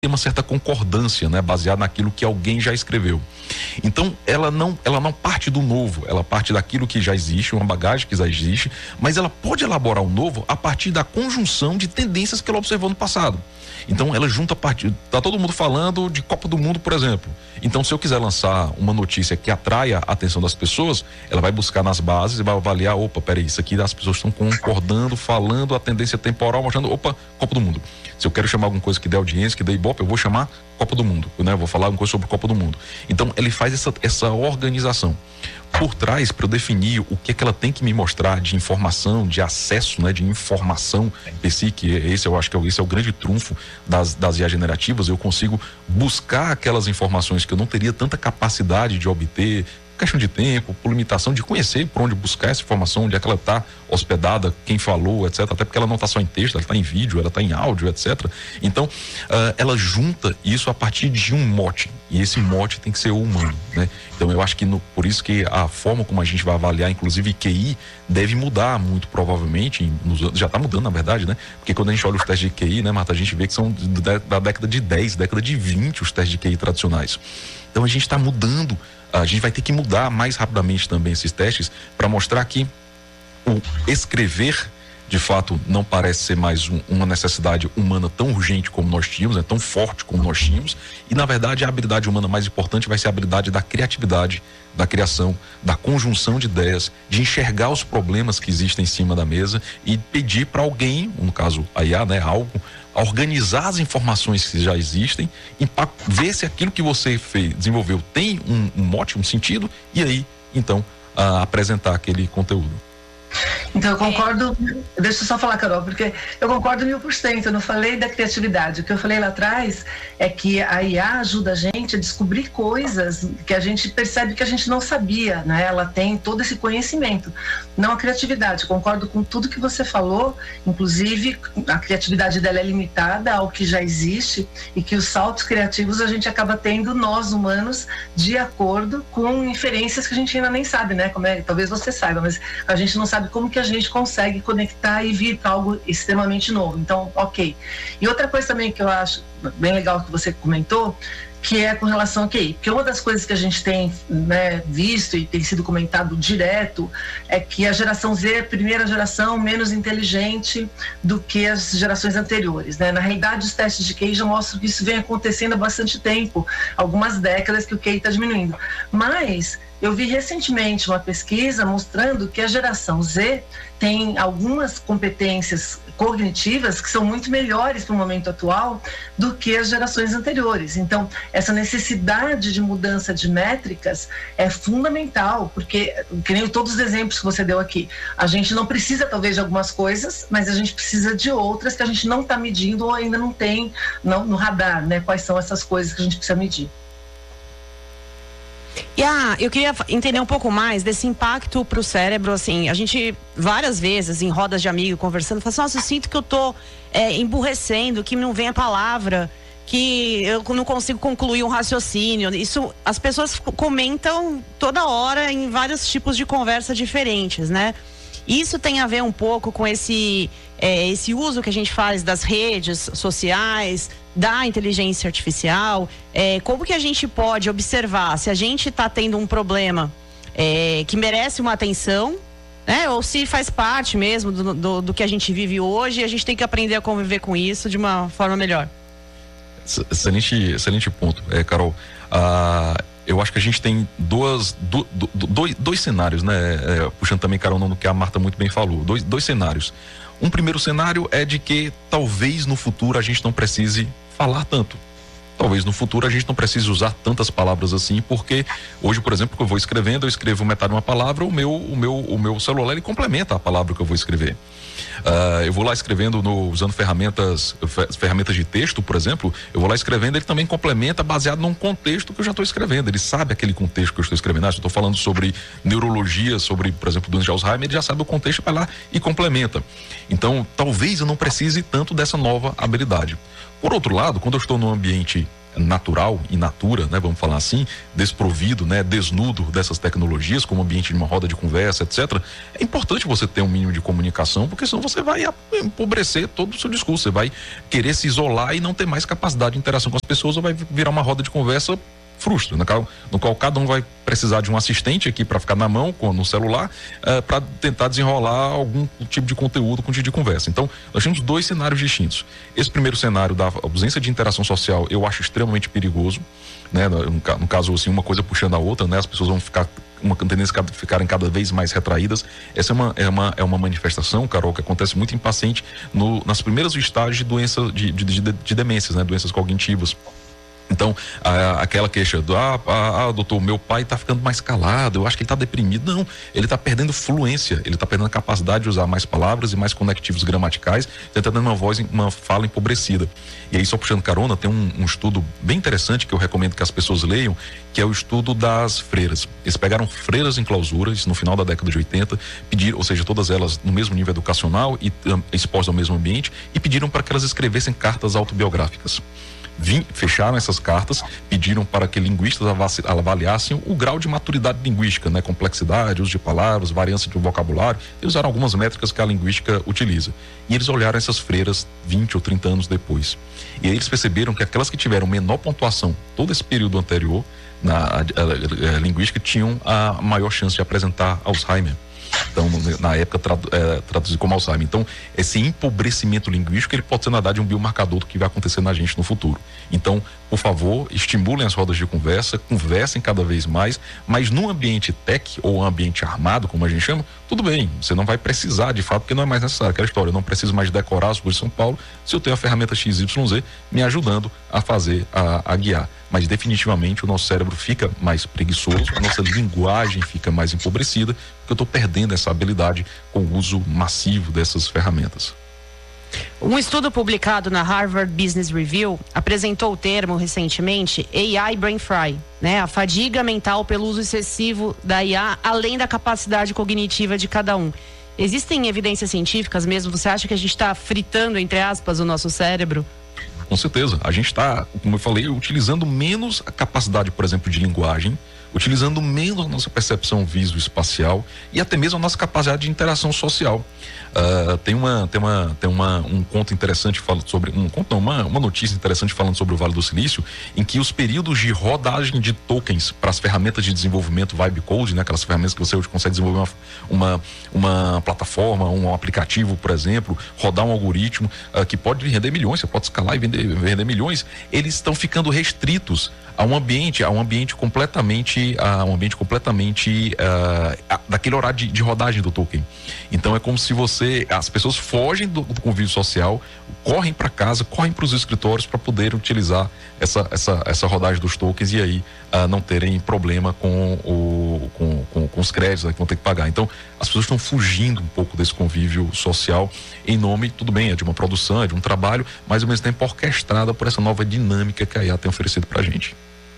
tem uma certa concordância, né, baseada naquilo que alguém já escreveu. Então, ela não parte do novo, ela parte daquilo que já existe, uma bagagem que já existe, mas ela pode elaborar o novo a partir da conjunção de tendências que ela observou no passado. Então, ela junta a partir... Tá todo mundo falando de Copa do Mundo, por exemplo. Então, se eu quiser lançar uma notícia que atraia a atenção das pessoas, ela vai buscar nas bases e vai avaliar, opa, peraí, isso aqui as pessoas estão concordando, falando a tendência temporal, mostrando, opa, Copa do Mundo. Se eu quero chamar alguma coisa que dê audiência, que dê ibope, eu vou chamar Copa do Mundo, né? Eu vou falar alguma coisa sobre Copa do Mundo. Então, ele faz essa organização. Por trás, para eu definir o que é que ela tem que me mostrar de informação, de acesso, né, de informação em si, que esse eu acho que esse é o grande trunfo das IA generativas. Eu consigo buscar aquelas informações que eu não teria tanta capacidade de obter, questão de tempo, por limitação de conhecer por onde buscar essa informação, onde é que ela está hospedada, quem falou, etc. Até porque ela não está só em texto, ela está em vídeo, ela está em áudio, etc. Então, ela junta isso a partir de um mote, e esse mote tem que ser o humano, né? Então, eu acho que por isso que a forma como a gente vai avaliar, inclusive QI, deve mudar muito provavelmente, já está mudando na verdade, né? Porque quando a gente olha os testes de QI, né, Marta, a gente vê que são da década de 10, década de 20 os testes de QI tradicionais. Então, a gente está mudando. A gente vai ter que mudar mais rapidamente também esses testes para mostrar que o escrever, de fato, não parece ser mais uma necessidade humana tão urgente como nós tínhamos, né, tão forte como nós tínhamos, e na verdade a habilidade humana mais importante vai ser a habilidade da criatividade, da criação, da conjunção de ideias, de enxergar os problemas que existem em cima da mesa e pedir para alguém, no caso a IA, né, algo, a organizar as informações que já existem, ver se aquilo que você desenvolveu tem um mote, um sentido, e aí, então, apresentar aquele conteúdo. Então eu concordo, deixa eu só falar, Carol, porque eu concordo 1000%, eu não falei da criatividade, o que eu falei lá atrás é que a IA ajuda a gente a descobrir coisas que a gente percebe que a gente não sabia, né? Ela tem todo esse conhecimento, não a criatividade. Concordo com tudo que você falou, inclusive a criatividade dela é limitada ao que já existe e que os saltos criativos a gente acaba tendo nós humanos de acordo com inferências que a gente ainda nem sabe, né? Talvez você saiba, mas a gente não sabe como que a gente consegue conectar e vir para algo extremamente novo. Então, ok. E outra coisa também que eu acho bem legal que você comentou, que é com relação a QI. Porque uma das coisas que a gente tem, né, visto e tem sido comentado direto é que a geração Z é a primeira geração menos inteligente do que as gerações anteriores, né? Na realidade, os testes de QI já mostram que isso vem acontecendo há bastante tempo, algumas décadas que o QI está diminuindo. Mas eu vi recentemente uma pesquisa mostrando que a geração Z tem algumas competências cognitivas que são muito melhores para o momento atual do que as gerações anteriores. Então, essa necessidade de mudança de métricas é fundamental, porque, que nem todos os exemplos que você deu aqui, a gente não precisa talvez de algumas coisas, mas a gente precisa de outras que a gente não está medindo ou ainda não tem no radar, né? Quais são essas coisas que a gente precisa medir. E eu queria entender um pouco mais desse impacto pro cérebro, assim, a gente várias vezes em rodas de amigo conversando, fala assim, nossa, eu sinto que eu tô emburrecendo, que não vem a palavra, que eu não consigo concluir um raciocínio. Isso as pessoas comentam toda hora em vários tipos de conversa diferentes, né? Isso tem a ver um pouco com esse uso que a gente faz das redes sociais, da inteligência artificial. Como que a gente pode observar se a gente está tendo um problema que merece uma atenção, né? Ou se faz parte mesmo do que a gente vive hoje e a gente tem que aprender a conviver com isso de uma forma melhor. Excelente ponto, Carol. Eu acho que a gente tem dois cenários, né? Puxando também, Carol, no que a Marta muito bem falou. Dois cenários. Um primeiro cenário é de que talvez no futuro a gente não precise falar tanto. Talvez no futuro a gente não precise usar tantas palavras assim, porque hoje, por exemplo, que eu vou escrevendo, eu escrevo metade de uma palavra, o meu celular ele complementa a palavra que eu vou escrever. Eu vou lá escrevendo usando ferramentas de texto, por exemplo, eu vou lá escrevendo, ele também complementa baseado num contexto que eu já estou escrevendo, ele sabe aquele contexto que eu estou escrevendo. Se eu estou falando sobre neurologia, sobre, por exemplo, doença de Alzheimer, ele já sabe o contexto, vai lá e complementa. Então, talvez eu não precise tanto dessa nova habilidade. Por outro lado, quando eu estou num ambiente natural, in natura, né, vamos falar assim, desprovido, né, desnudo dessas tecnologias, como ambiente de uma roda de conversa, etc. É importante você ter um mínimo de comunicação, porque senão você vai empobrecer todo o seu discurso, você vai querer se isolar e não ter mais capacidade de interação com as pessoas, ou vai virar uma roda de conversa frustra, no qual cada um vai precisar de um assistente aqui para ficar na mão, no celular, para tentar desenrolar algum tipo de conteúdo, algum tipo de conversa. Então, nós temos 2 cenários distintos. Esse primeiro cenário da ausência de interação social, eu acho extremamente perigoso, né? No caso, assim, uma coisa puxando a outra, né? As pessoas vão ficar uma tendência a ficarem cada vez mais retraídas. Essa é uma manifestação, Carol, que acontece muito em paciente nas primeiros estágios de doença de demências, né? Doenças cognitivas. Então, aquela queixa do, doutor, meu pai está ficando mais calado, eu acho que ele está deprimido. Não, ele está perdendo fluência, ele está perdendo a capacidade de usar mais palavras e mais conectivos gramaticais, está tendo uma fala empobrecida. E aí, só puxando carona, tem um estudo bem interessante que eu recomendo que as pessoas leiam, que é o estudo das freiras. Eles pegaram freiras em clausura, isso no final da década de 80, pediram, ou seja, todas elas no mesmo nível educacional e expostas ao mesmo ambiente, e pediram para que elas escrevessem cartas autobiográficas. Fecharam essas cartas, pediram para que linguistas avaliassem o grau de maturidade linguística, né? Complexidade, uso de palavras, variância de vocabulário. Eles usaram algumas métricas que a linguística utiliza. E eles olharam essas freiras 20 ou 30 anos depois. E aí eles perceberam que aquelas que tiveram menor pontuação todo esse período anterior na linguística tinham a maior chance de apresentar Alzheimer. Então, na época, traduzido como Alzheimer. Então, esse empobrecimento linguístico, ele pode ser, na verdade, um biomarcador do que vai acontecer na gente no futuro. Então, por favor, estimulem as rodas de conversa, conversem cada vez mais, mas num ambiente tech ou ambiente armado, como a gente chama, tudo bem, você não vai precisar, de fato, porque não é mais necessário. Aquela história, eu não preciso mais decorar as ruas de São Paulo se eu tenho a ferramenta XYZ me ajudando a fazer, a guiar. Mas definitivamente o nosso cérebro fica mais preguiçoso, a nossa linguagem fica mais empobrecida, porque eu estou perdendo essa habilidade com o uso massivo dessas ferramentas. Um estudo publicado na Harvard Business Review apresentou o termo recentemente AI Brain Fry, né? A fadiga mental pelo uso excessivo da IA, além da capacidade cognitiva de cada um. Existem evidências científicas mesmo? Você acha que a gente está fritando, entre aspas, o nosso cérebro? Com certeza. A gente está, como eu falei, utilizando menos a capacidade, por exemplo, de linguagem, utilizando menos a nossa percepção visoespacial e até mesmo a nossa capacidade de interação social. Tem um conto interessante falando sobre uma notícia interessante falando sobre o Vale do Silício, em que os períodos de rodagem de tokens para as ferramentas de desenvolvimento Vibe Code, né, aquelas ferramentas que você hoje consegue desenvolver uma plataforma, um aplicativo, por exemplo, rodar um algoritmo que pode render milhões, você pode escalar e vender milhões, eles estão ficando restritos a um ambiente completamente daquele horário de rodagem do token. Então é como se as pessoas fogem do convívio social, correm para casa, correm para os escritórios para poder utilizar essa rodagem dos tokens e aí não terem problema com os créditos, né, que vão ter que pagar. Então as pessoas estão fugindo um pouco desse convívio social em nome, tudo bem, é de uma produção, é de um trabalho, mas ao mesmo tempo orquestrada por essa nova dinâmica que a IA tem oferecido para a gente.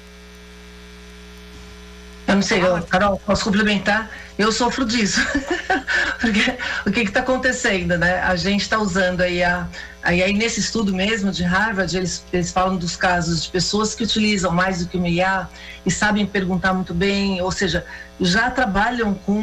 Eu não sei, Carol, posso complementar? Eu sofro disso. Porque o que está acontecendo, né? A gente está usando aí nesse estudo mesmo de Harvard, eles falam dos casos de pessoas que utilizam mais do que uma IA e sabem perguntar muito bem, ou seja, já trabalham com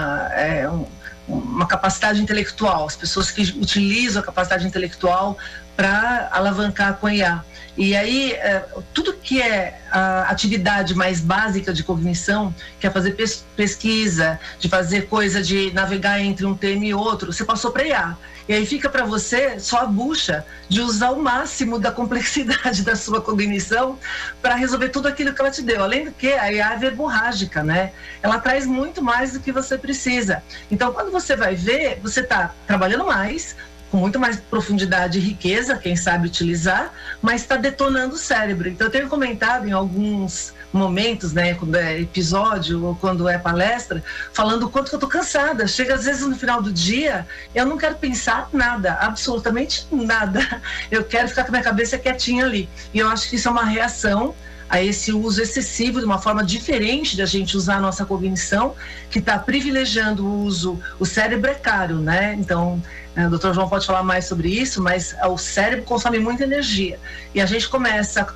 uma capacidade intelectual, as pessoas que utilizam a capacidade intelectual para alavancar com a IA. E aí, tudo que é a atividade mais básica de cognição, que é fazer pesquisa, de fazer coisa de navegar entre um tema e outro, você passou para IA. E aí fica para você só a bucha de usar o máximo da complexidade da sua cognição para resolver tudo aquilo que ela te deu. Além do que, a IA é verborrágica, né? Ela traz muito mais do que você precisa. Então, quando você vai ver, você está trabalhando mais, com muito mais profundidade e riqueza, quem sabe utilizar, mas está detonando o cérebro. Então eu tenho comentado em alguns momentos, né, quando é episódio ou quando é palestra, falando o quanto que eu tô cansada. Chega às vezes no final do dia, eu não quero pensar nada, absolutamente nada. Eu quero ficar com a minha cabeça quietinha ali. E eu acho que isso é uma reação a esse uso excessivo, de uma forma diferente da gente usar a nossa cognição, que está privilegiando o cérebro é caro, né? Então, O Dr. João pode falar mais sobre isso, mas o cérebro consome muita energia. E a gente começa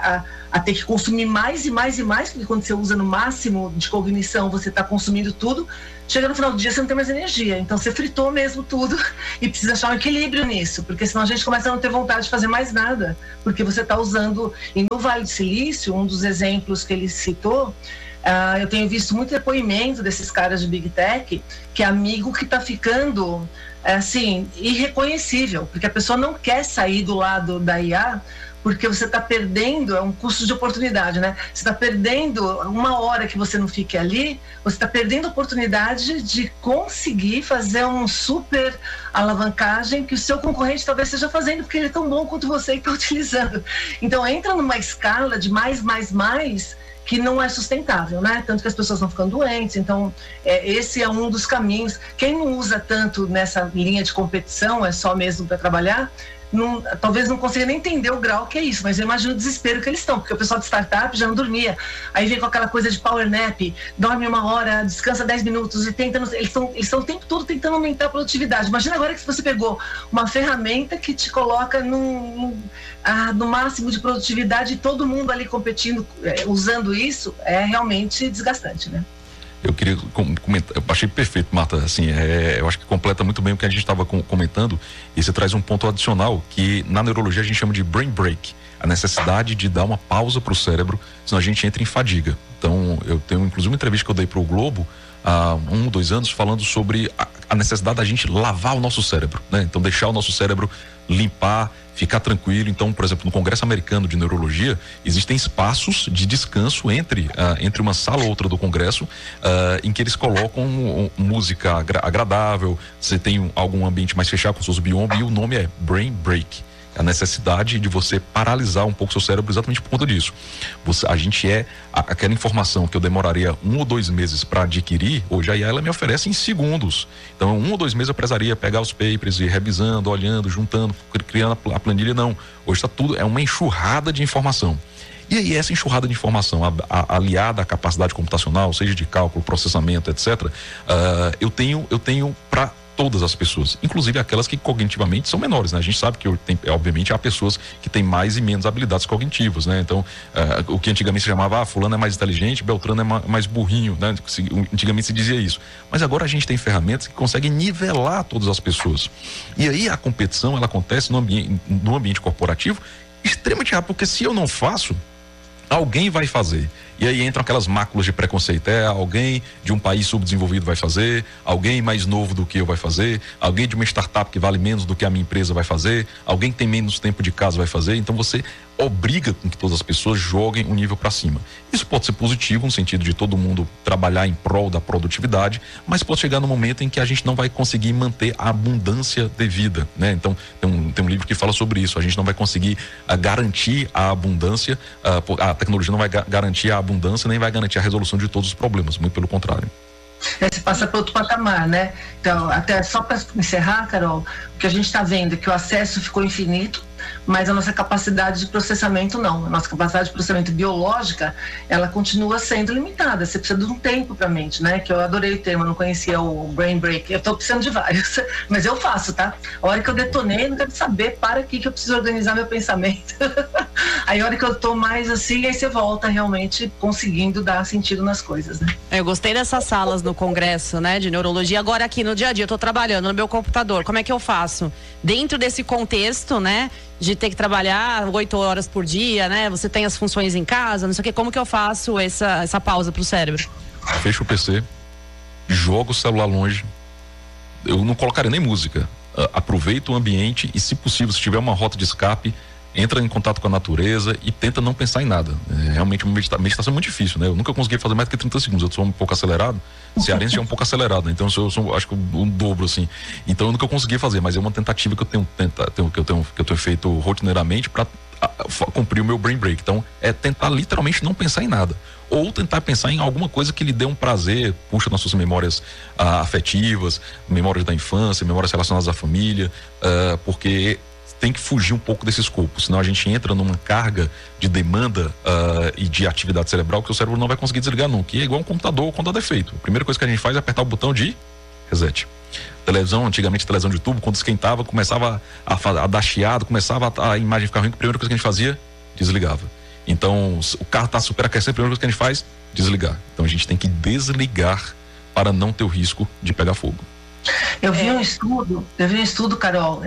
a ter que consumir mais e mais e mais, porque quando você usa no máximo de cognição, você está consumindo tudo. Chega no final do dia, você não tem mais energia. Então, você fritou mesmo tudo e precisa achar um equilíbrio nisso, porque senão a gente começa a não ter vontade de fazer mais nada, porque você está usando... E no Vale do Silício, um dos exemplos que ele citou, eu tenho visto muito depoimento desses caras de Big Tech, que é amigo que está ficando, assim, irreconhecível, porque a pessoa não quer sair do lado da IA, porque você está perdendo, é um custo de oportunidade, né? Você está perdendo uma hora que você não fique ali, você está perdendo a oportunidade de conseguir fazer uma super alavancagem que o seu concorrente talvez esteja fazendo, porque ele é tão bom quanto você e está utilizando. Então, entra numa escala de mais, que não é sustentável, né? Tanto que as pessoas vão ficando doentes. Então, esse é um dos caminhos. Quem não usa tanto nessa linha de competição, é só mesmo para trabalhar, talvez não consiga nem entender o grau que é isso, mas eu imagino o desespero que eles estão, porque o pessoal de startup já não dormia, aí vem com aquela coisa de power nap, dorme 1 hora, descansa 10 minutos e eles estão o tempo todo tentando aumentar a produtividade. Imagina agora que você pegou uma ferramenta que te coloca no máximo de produtividade e todo mundo ali competindo, usando isso, é realmente desgastante, né? Eu queria comentar, eu achei perfeito, Marta, assim, eu acho que completa muito bem o que a gente estava comentando, e você traz um ponto adicional, que na neurologia a gente chama de brain break, a necessidade de dar uma pausa para o cérebro, senão a gente entra em fadiga. Então, eu tenho inclusive uma entrevista que eu dei para o Globo, há 1 ou 2 anos, falando sobre a necessidade da gente lavar o nosso cérebro, né? Então, deixar o nosso cérebro limpar, ficar tranquilo. Então, por exemplo, no Congresso Americano de Neurologia, existem espaços de descanso entre uma sala ou outra do Congresso, em que eles colocam música agradável, você tem algum ambiente mais fechado com seus biomas, e o nome é Brain Break. A necessidade de você paralisar um pouco seu cérebro exatamente por conta disso. Aquela informação que eu demoraria 1 ou 2 meses para adquirir, hoje a IA ela me oferece em segundos. Então, 1 ou 2 meses eu precisaria pegar os papers e ir revisando, olhando, juntando, criando a planilha. Não. Hoje está tudo, é uma enxurrada de informação. E aí, essa enxurrada de informação, aliada à capacidade computacional, seja de cálculo, processamento, etc., eu tenho para todas as pessoas, inclusive aquelas que cognitivamente são menores, né? A gente sabe que obviamente há pessoas que têm mais e menos habilidades cognitivas, né? Então, o que antigamente se chamava, fulano é mais inteligente, Beltrano é mais burrinho, né? Antigamente se dizia isso. Mas agora a gente tem ferramentas que conseguem nivelar todas as pessoas. E aí a competição, ela acontece no ambiente corporativo extremamente rápido, porque se eu não faço, alguém vai fazer. E aí entram aquelas máculas de preconceito. Alguém de um país subdesenvolvido vai fazer, alguém mais novo do que eu vai fazer, alguém de uma startup que vale menos do que a minha empresa vai fazer, alguém que tem menos tempo de casa vai fazer. Então você obriga com que todas as pessoas joguem um nível para cima. Isso pode ser positivo no sentido de todo mundo trabalhar em prol da produtividade, mas pode chegar no momento em que a gente não vai conseguir manter a abundância devida, né? Então tem um livro que fala sobre isso. A gente não vai conseguir garantir a abundância, a tecnologia não vai garantir a abundância, nem vai garantir a resolução de todos os problemas, muito pelo contrário. Você passa para outro patamar, né? Então, até só para encerrar, Carol, o que a gente está vendo é que o acesso ficou infinito, mas a nossa capacidade de processamento não. A nossa capacidade de processamento biológica, ela continua sendo limitada. Você precisa de um tempo para a mente, né? Que eu adorei o termo, eu não conhecia o brain break. Eu estou precisando de vários, mas eu faço, tá? A hora que eu detonei, eu não quero saber para que eu preciso organizar meu pensamento. Aí a hora que eu estou mais assim, aí você volta realmente conseguindo dar sentido nas coisas, né? Eu gostei dessas salas no congresso, né, de neurologia. Agora aqui no dia a dia, eu estou trabalhando no meu computador. Como é que eu faço? Dentro desse contexto, né, de ter que trabalhar 8 horas por dia, né? Você tem as funções em casa, não sei o que. Como que eu faço essa pausa pro cérebro? Fecha o PC, joga o celular longe. Eu não colocaria nem música. Aproveita o ambiente e, se possível, se tiver uma rota de escape, entra em contato com a natureza e tenta não pensar em nada. Realmente uma meditação é muito difícil, né? Eu nunca consegui fazer mais do que 30 segundos. Eu sou um pouco acelerado. Cearense já é um pouco acelerado, né? Então eu sou acho que um dobro, assim. Então eu nunca consegui fazer, mas é uma tentativa que eu tenho feito rotineiramente para cumprir o meu brain break. Então é tentar literalmente não pensar em nada, ou tentar pensar em alguma coisa que lhe dê um prazer, puxa nas suas memórias afetivas, memórias da infância, memórias relacionadas à família, porque tem que fugir um pouco desse escopo, senão a gente entra numa carga de demanda e de atividade cerebral que o cérebro não vai conseguir desligar nunca, que é igual um computador quando dá defeito. A primeira coisa que a gente faz é apertar o botão de reset. Televisão, antigamente televisão de tubo, quando esquentava, começava a dar chiado, começava a imagem ficar ruim, a primeira coisa que a gente fazia, desligava. Então, o carro está superaquecendo, a primeira coisa que a gente faz, desligar. Então a gente tem que desligar para não ter o risco de pegar fogo. Eu vi um estudo, Carol,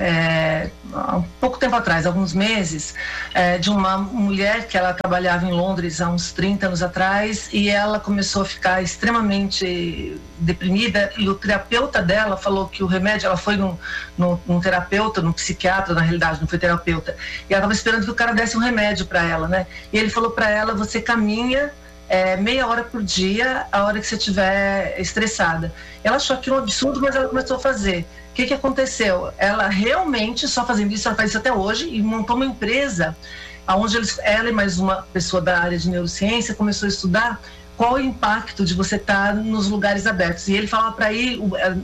há um pouco tempo atrás, alguns meses, de uma mulher que ela trabalhava em Londres há uns 30 anos atrás, e ela começou a ficar extremamente deprimida, e o terapeuta dela falou que o remédio, ela foi num terapeuta, num psiquiatra, na realidade, não foi terapeuta, e ela estava esperando que o cara desse um remédio para ela, né? E ele falou para ela: você caminha meia hora por dia, a hora que você estiver estressada. Ela achou aquilo um absurdo, mas ela começou a fazer. O que aconteceu? Ela realmente, só fazendo isso, ela faz isso até hoje, e montou uma empresa onde ela e mais uma pessoa da área de neurociência começou a estudar qual o impacto de você estar nos lugares abertos. E ele falava para ir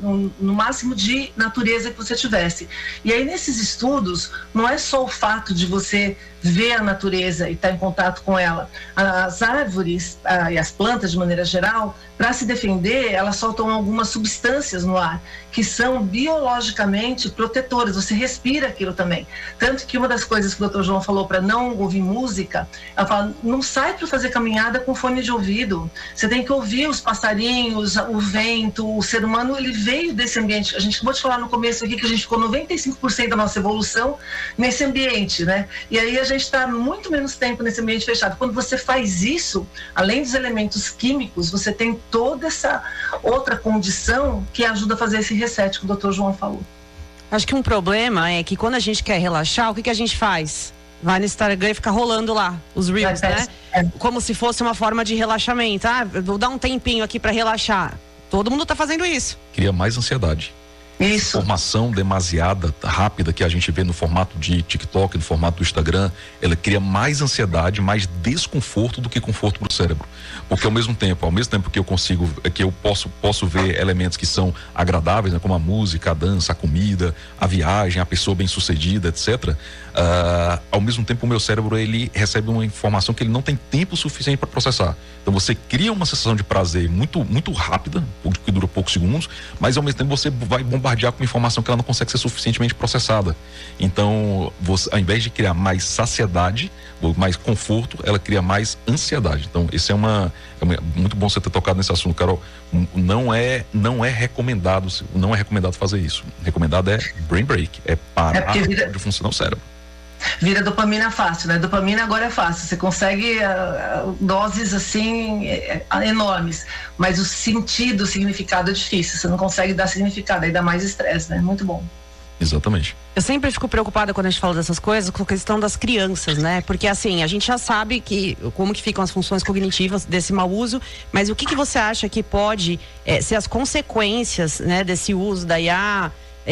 no máximo de natureza que você tivesse. E aí, nesses estudos, não é só o fato de você ver a natureza e estar em contato com ela. As árvores e as plantas, de maneira geral, para se defender, elas soltam algumas substâncias no ar que são biologicamente protetoras. Você respira aquilo também. Tanto que uma das coisas que o Dr. João falou para não ouvir música, ela fala: não sai para fazer caminhada com fone de ouvido. Você tem que ouvir os passarinhos, o vento. O ser humano, ele veio desse ambiente. A gente acabou de falar no começo aqui que a gente ficou 95% da nossa evolução nesse ambiente, né? E aí a gente está muito menos tempo nesse ambiente fechado. Quando você faz isso, além dos elementos químicos, você tem toda essa outra condição que ajuda a fazer esse reset que o Dr. João falou. Acho que um problema é que quando a gente quer relaxar, o que a gente faz? Vai no Instagram e fica rolando lá os Reels, né? Como se fosse uma forma de relaxamento. Vou dar um tempinho aqui para relaxar. Todo mundo tá fazendo isso. Cria mais ansiedade. Isso. Informação demasiada, rápida, que a gente vê no formato de TikTok, no formato do Instagram, ela cria mais ansiedade, mais desconforto do que conforto para o cérebro. Porque ao mesmo tempo que eu posso ver elementos que são agradáveis, né, como a música, a dança, a comida, a viagem, a pessoa bem-sucedida, etc. Ao mesmo tempo o meu cérebro, ele recebe uma informação que ele não tem tempo suficiente para processar. Então você cria uma sensação de prazer muito, muito rápida, que dura poucos segundos, mas ao mesmo tempo você vai bombardear com informação que ela não consegue ser suficientemente processada. Então, ao invés de criar mais saciedade, mais conforto, ela cria mais ansiedade. Então, esse é muito bom você ter tocado nesse assunto, Carol. Não é recomendado fazer isso. Recomendado é brain break, é parar de funcionar o cérebro. Vira dopamina fácil, né? Dopamina agora é fácil, você consegue doses assim enormes, mas o significado é difícil, você não consegue dar significado, aí dá mais estresse, né? Muito bom. Exatamente. Eu sempre fico preocupada quando a gente fala dessas coisas com a questão das crianças, né? Porque assim, a gente já sabe como que ficam as funções cognitivas desse mau uso, mas o que você acha que pode ser as consequências, né, desse uso da IA?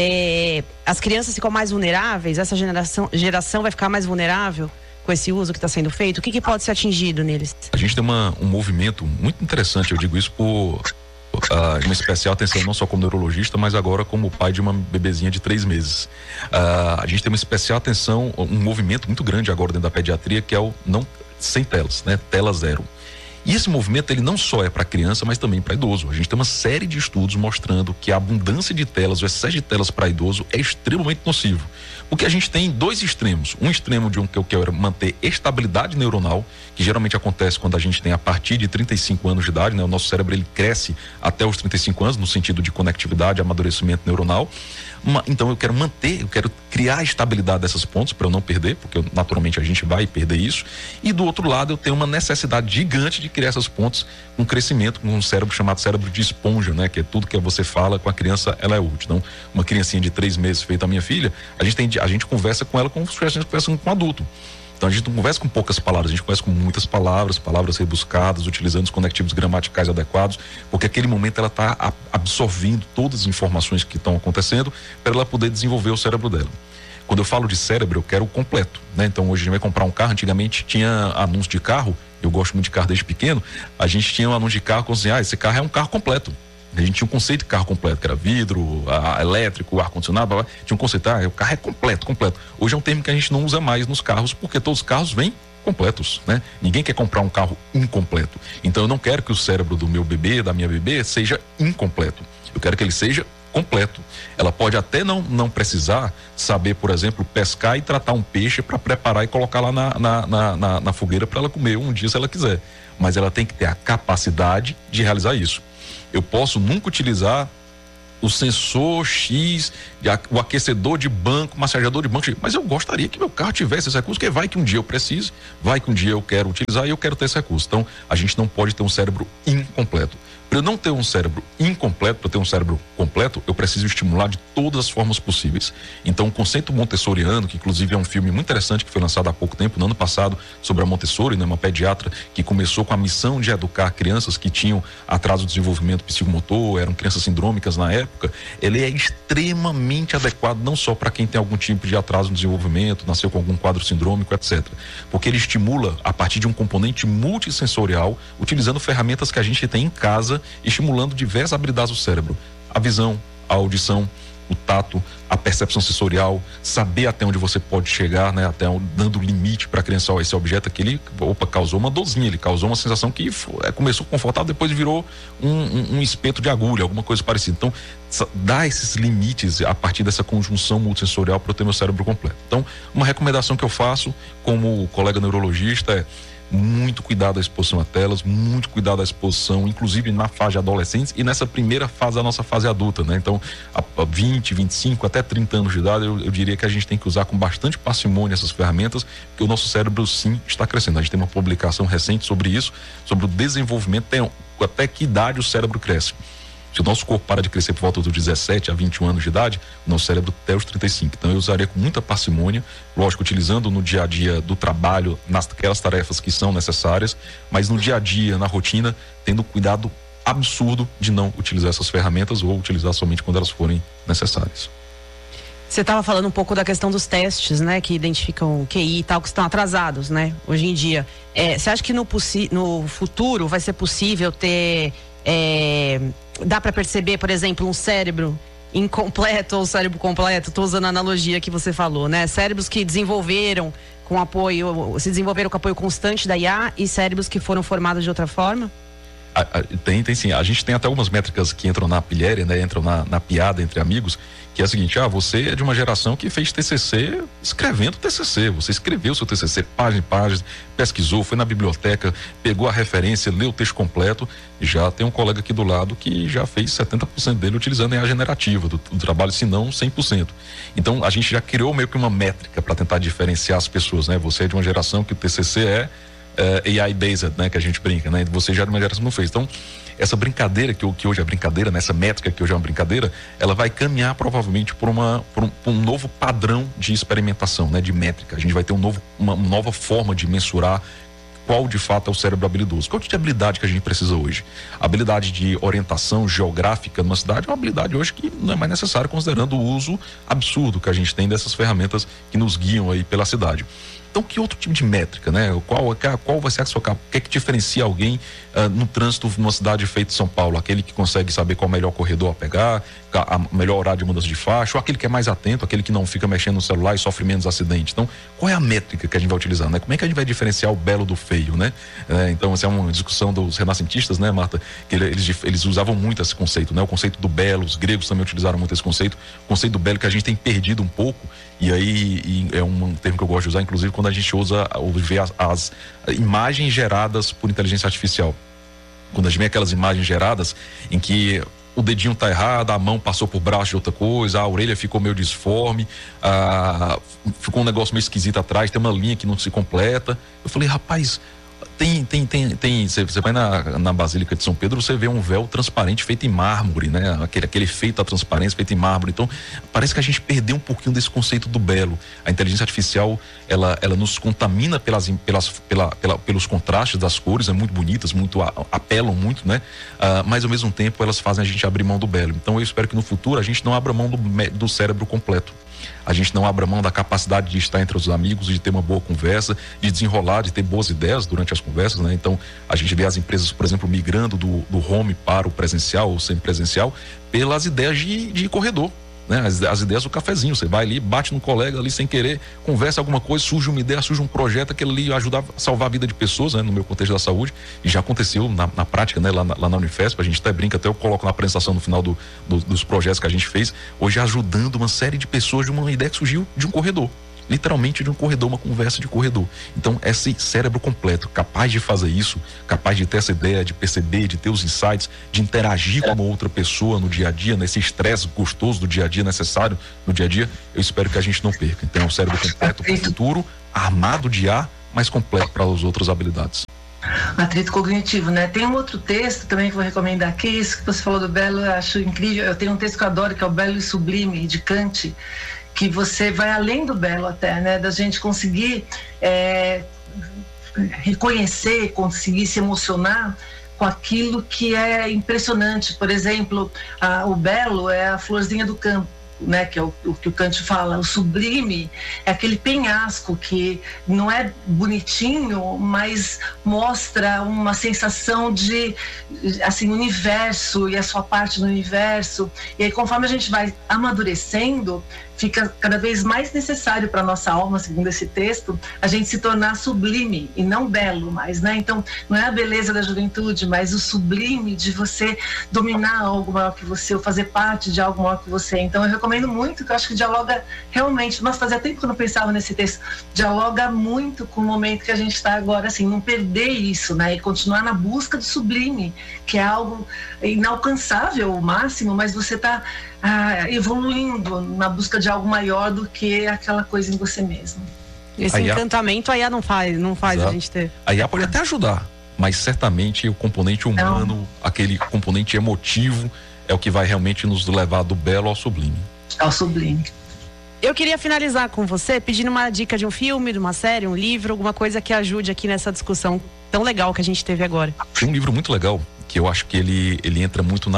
As crianças ficam mais vulneráveis? Essa geração vai ficar mais vulnerável com esse uso que está sendo feito? O que pode ser atingido neles? A gente tem um movimento muito interessante, eu digo isso por uma especial atenção, não só como neurologista, mas agora como pai de uma bebezinha de 3 meses. A gente tem uma especial atenção, um movimento muito grande agora dentro da pediatria, que é o sem telas, né? Tela zero. E esse movimento, ele não só é para criança, mas também para idoso. A gente tem uma série de estudos mostrando que a abundância de telas, o excesso de telas para idoso é extremamente nocivo. Porque a gente tem 2 extremos. Um extremo que eu quero manter estabilidade neuronal, que geralmente acontece quando a gente tem a partir de 35 anos de idade, né? O nosso cérebro, ele cresce até os 35 anos, no sentido de conectividade, amadurecimento neuronal. Então eu quero criar a estabilidade dessas pontes para eu não perder, porque naturalmente a gente vai perder isso. E do outro lado eu tenho uma necessidade gigante de criar essas pontes com crescimento, com um cérebro chamado cérebro de esponja, né? Que é tudo que você fala com a criança, ela é útil. Então, uma criancinha de 3 meses feita a minha filha, a gente conversa com ela como se a gente conversa com um adulto. Então a gente não conversa com poucas palavras, a gente conversa com muitas palavras rebuscadas, utilizando os conectivos gramaticais adequados, porque aquele momento ela está absorvendo todas as informações que estão acontecendo para ela poder desenvolver o cérebro dela. Quando eu falo de cérebro, eu quero o completo, né? Então hoje a gente vai comprar um carro, antigamente tinha anúncio de carro, eu gosto muito de carro desde pequeno, a gente tinha um anúncio de carro com assim, esse carro é um carro completo. A gente tinha um conceito de carro completo, que era vidro, elétrico, ar-condicionado, tinha um conceito, o carro é completo. Hoje é um termo que a gente não usa mais nos carros, porque todos os carros vêm completos, né? Ninguém quer comprar um carro incompleto. Então eu não quero que o cérebro do meu bebê, da minha bebê, seja incompleto. Eu quero que ele seja completo. Ela pode até não precisar saber, por exemplo, pescar e tratar um peixe para preparar e colocar lá na fogueira para ela comer um dia se ela quiser. Mas ela tem que ter a capacidade de realizar isso. Eu posso nunca utilizar o sensor X, o aquecedor de banco, massageador de banco, mas eu gostaria que meu carro tivesse esse recurso, porque vai que um dia eu precise, vai que um dia eu quero utilizar e eu quero ter esse recurso. Então, a gente não pode ter um cérebro incompleto. Para eu não ter um cérebro incompleto, para eu ter um cérebro completo, eu preciso estimular de todas as formas possíveis. Então, o conceito montessoriano, que inclusive é um filme muito interessante que foi lançado há pouco tempo, no ano passado, sobre a Montessori, né, uma pediatra que começou com a missão de educar crianças que tinham atraso de desenvolvimento psicomotor, eram crianças sindrômicas na época. Ele é extremamente adequado não só para quem tem algum tipo de atraso no desenvolvimento, nasceu com algum quadro sindrômico, etc. Porque ele estimula a partir de um componente multissensorial, utilizando ferramentas que a gente tem em casa, estimulando diversas habilidades do cérebro: a visão, a audição, o tato, a percepção sensorial, saber até onde você pode chegar, né? Até dando limite para a criança. Ó, esse objeto aqui, ele causou uma dorzinha, ele causou uma sensação que começou confortável, depois virou um espeto de agulha, alguma coisa parecida. Então, dá esses limites a partir dessa conjunção multissensorial para eu ter meu cérebro completo. Então, uma recomendação que eu faço como colega neurologista é: muito cuidado à exposição a telas, muito cuidado à exposição, inclusive na fase de adolescentes e nessa primeira fase da nossa fase adulta, né? Então, a 20, 25, até 30 anos de idade, eu diria que a gente tem que usar com bastante parcimônia essas ferramentas, porque o nosso cérebro, sim, está crescendo. A gente tem uma publicação recente sobre isso, sobre o desenvolvimento, até que idade o cérebro cresce. Se o nosso corpo para de crescer por volta dos 17 a 21 anos de idade, o nosso cérebro até os 35. Então eu usaria com muita parcimônia, lógico, utilizando no dia a dia do trabalho, naquelas tarefas que são necessárias, mas no dia a dia, na rotina, tendo cuidado absurdo de não utilizar essas ferramentas ou utilizar somente quando elas forem necessárias. Você estava falando um pouco da questão dos testes, né, que identificam QI e tal, que estão atrasados, né, hoje em dia. Você acha que no futuro vai ser possível ter... dá para perceber, por exemplo, um cérebro incompleto ou cérebro completo? Estou usando a analogia que você falou, né? Cérebros que desenvolveram com apoio, se desenvolveram com apoio constante da IA e cérebros que foram formados de outra forma? Tem sim. A gente tem até algumas métricas que entram na pilhéria, né? Entram na piada entre amigos, que é a seguinte: você é de uma geração que fez TCC escrevendo TCC, você escreveu seu TCC página em página, pesquisou, foi na biblioteca, pegou a referência, leu o texto completo. Já tem um colega aqui do lado que já fez 70% dele utilizando a IA generativa do trabalho, se não 100%. Então a gente já criou meio que uma métrica para tentar diferenciar as pessoas, né? Você é de uma geração que o TCC é AI-based, né, que a gente brinca, né? Você já de uma geração que não fez. Então, essa brincadeira que hoje é brincadeira, nessa métrica que hoje é uma brincadeira, ela vai caminhar provavelmente por um novo padrão de experimentação, né, de métrica. A gente vai ter uma nova forma de mensurar qual de fato é o cérebro habilidoso. Qual tipo de habilidade que a gente precisa hoje? A habilidade de orientação geográfica numa cidade é uma habilidade hoje que não é mais necessária, considerando o uso absurdo que a gente tem dessas ferramentas que nos guiam aí pela cidade. Então, que outro tipo de métrica, né? Qual vai ser a sua capa? O que é que diferencia alguém no trânsito numa cidade feita em São Paulo? Aquele que consegue saber qual é o melhor corredor a pegar, a melhor horário de mudança de faixa, ou aquele que é mais atento, aquele que não fica mexendo no celular e sofre menos acidente? Então, qual é a métrica que a gente vai utilizar, né? Como é que a gente vai diferenciar o belo do feio, né? Então, essa é uma discussão dos renascentistas, né, Marta? Que eles usavam muito esse conceito, né? O conceito do belo, os gregos também utilizaram muito esse conceito. O conceito do belo que a gente tem perdido um pouco, e aí é um termo que eu gosto de usar, inclusive, quando a gente usa ou vê as imagens geradas por inteligência artificial. Quando a gente vê aquelas imagens geradas em que o dedinho tá errado, a mão passou por braço de outra coisa, a orelha ficou meio disforme, ficou um negócio meio esquisito atrás, tem uma linha que não se completa. Eu falei, rapaz, você vai na Basílica de São Pedro, você vê um véu transparente feito em mármore, né? Aquele efeito da transparência feito em mármore. Então, parece que a gente perdeu um pouquinho desse conceito do belo. A inteligência artificial, ela nos contamina pelos contrastes das cores, muito bonitas, apelam muito, né? Mas ao mesmo tempo elas fazem a gente abrir mão do belo. Então eu espero que no futuro a gente não abra mão do cérebro completo. A gente não abra mão da capacidade de estar entre os amigos, de ter uma boa conversa, de desenrolar, de ter boas ideias durante as conversas, né? Então, a gente vê as empresas, por exemplo, migrando do home para o presencial ou semipresencial pelas ideias de corredor. né? As ideias do cafezinho, você vai ali, bate no colega ali sem querer, conversa alguma coisa, surge uma ideia, surge um projeto, aquele ali ajudar a salvar a vida de pessoas, né? No meu contexto da saúde, e já aconteceu na prática, né? Lá na Unifesp, a gente até brinca, até eu coloco na apresentação no final dos projetos que a gente fez, hoje ajudando uma série de pessoas de uma ideia que surgiu de um corredor. Literalmente de um corredor, uma conversa de corredor. Então, esse cérebro completo, capaz de fazer isso, capaz de ter essa ideia, de perceber, de ter os insights, de interagir com uma outra pessoa no dia a dia, nesse estresse gostoso do dia a dia, necessário no dia a dia, eu espero que a gente não perca. Então, é um cérebro completo para o futuro, armado de ar, mas completo para as outras habilidades. Atrito cognitivo, né? Tem um outro texto também que eu vou recomendar aqui, isso que você falou do belo, eu acho incrível. Eu tenho um texto que eu adoro, que é o Belo e Sublime, de Kant, que você vai além do belo até, né? Da gente conseguir reconhecer, conseguir se emocionar com aquilo que é impressionante. Por exemplo, o belo é a florzinha do campo, né, que é o que o Kant fala. O sublime é aquele penhasco que não é bonitinho, mas mostra uma sensação de, assim, universo e a sua parte do universo. E aí, conforme a gente vai amadurecendo, fica cada vez mais necessário para a nossa alma, segundo esse texto, a gente se tornar sublime e não belo mais, né? Então, não é a beleza da juventude, mas o sublime de você dominar algo maior que você, ou fazer parte de algo maior que você. Então, eu recomendo muito, que eu acho que dialoga realmente, mas fazia tempo que eu não pensava nesse texto, dialoga muito com o momento que a gente está agora, assim, não perder isso, né? E continuar na busca do sublime, que é algo inalcançável, o máximo, mas você está evoluindo na busca de algo maior do que aquela coisa em você mesmo. Esse encantamento a IA não faz a gente ter. A IA pode até ajudar, mas certamente o componente humano, aquele componente emotivo, é o que vai realmente nos levar do belo ao sublime. Ao sublime. Eu queria finalizar com você pedindo uma dica de um filme, de uma série, um livro, alguma coisa que ajude aqui nessa discussão tão legal que a gente teve agora. Tem um livro muito legal, que eu acho que ele entra muito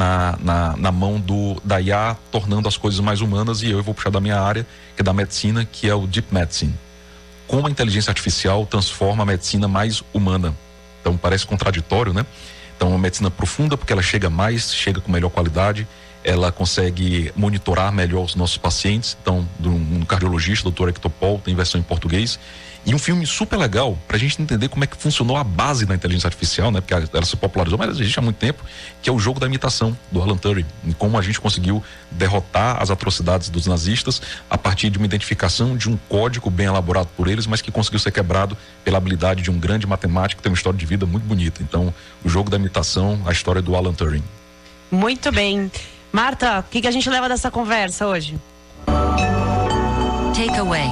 na mão da IA, tornando as coisas mais humanas, e eu vou puxar da minha área, que é da medicina, que é o Deep Medicine. Como a inteligência artificial transforma a medicina mais humana. Então parece contraditório, né? Então uma medicina profunda, porque ela chega com melhor qualidade, ela consegue monitorar melhor os nossos pacientes. Então, um cardiologista, Dr. Hector Paul, tem versão em português. E um filme super legal pra gente entender como é que funcionou a base da inteligência artificial, né? Porque ela se popularizou, mas existe há muito tempo, que é o Jogo da Imitação, do Alan Turing. E como a gente conseguiu derrotar as atrocidades dos nazistas a partir de uma identificação de um código bem elaborado por eles, mas que conseguiu ser quebrado pela habilidade de um grande matemático que tem uma história de vida muito bonita. Então, o Jogo da Imitação, a história do Alan Turing. Muito bem. Marta, o que a gente leva dessa conversa hoje? Takeaway.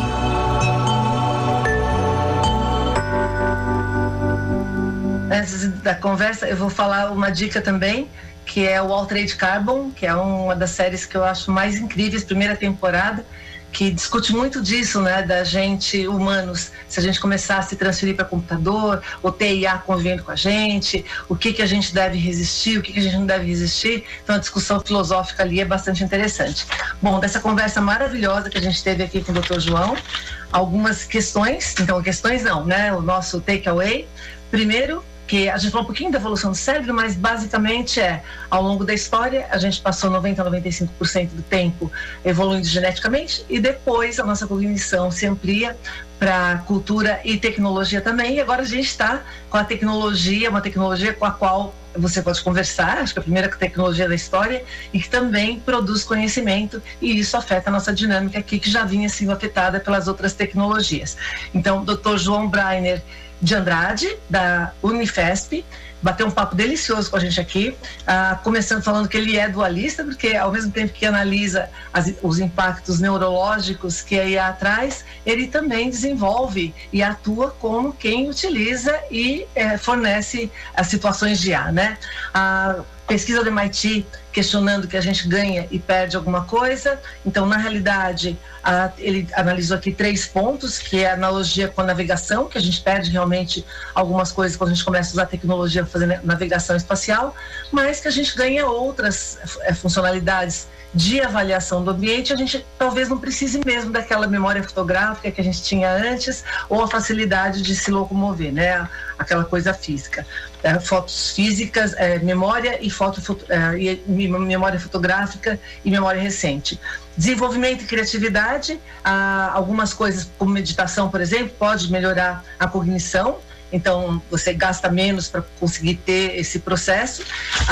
Antes da conversa, eu vou falar uma dica também, que é o Altered Carbon, que é uma das séries que eu acho mais incríveis, primeira temporada, que discute muito disso, né, da gente, humanos, se a gente começar a se transferir para computador, ou ter IA convivendo com a gente, o que a gente deve resistir, o que a gente não deve resistir. Então a discussão filosófica ali é bastante interessante. Bom, dessa conversa maravilhosa que a gente teve aqui com o Dr. João, algumas questões, o nosso takeaway. Primeiro, que a gente falou um pouquinho da evolução do cérebro, mas basicamente ao longo da história, a gente passou 90% a 95% do tempo evoluindo geneticamente, e depois a nossa cognição se amplia para cultura e tecnologia também, e agora a gente está com a tecnologia, uma tecnologia com a qual você pode conversar, acho que é a primeira tecnologia da história, e que também produz conhecimento, e isso afeta a nossa dinâmica aqui, que já vinha sendo afetada pelas outras tecnologias. Então, Dr. João Breiner de Andrade, da Unifesp, bateu um papo delicioso com a gente aqui, começando falando que ele é dualista, porque ao mesmo tempo que analisa os impactos neurológicos que a IA traz, ele também desenvolve e atua como quem utiliza e fornece as situações de IA, né? A pesquisa do MIT questionando que a gente ganha e perde alguma coisa. Então, na realidade, ele analisou aqui 3 pontos, que é a analogia com a navegação, que a gente perde realmente algumas coisas quando a gente começa a usar a tecnologia para fazer navegação espacial, mas que a gente ganha outras funcionalidades de avaliação do ambiente, a gente talvez não precise mesmo daquela memória fotográfica que a gente tinha antes, ou a facilidade de se locomover, né? Aquela coisa física. Fotos físicas, memória e memória fotográfica e memória recente. Desenvolvimento e criatividade, algumas coisas como meditação, por exemplo, pode melhorar a cognição. Então, você gasta menos para conseguir ter esse processo.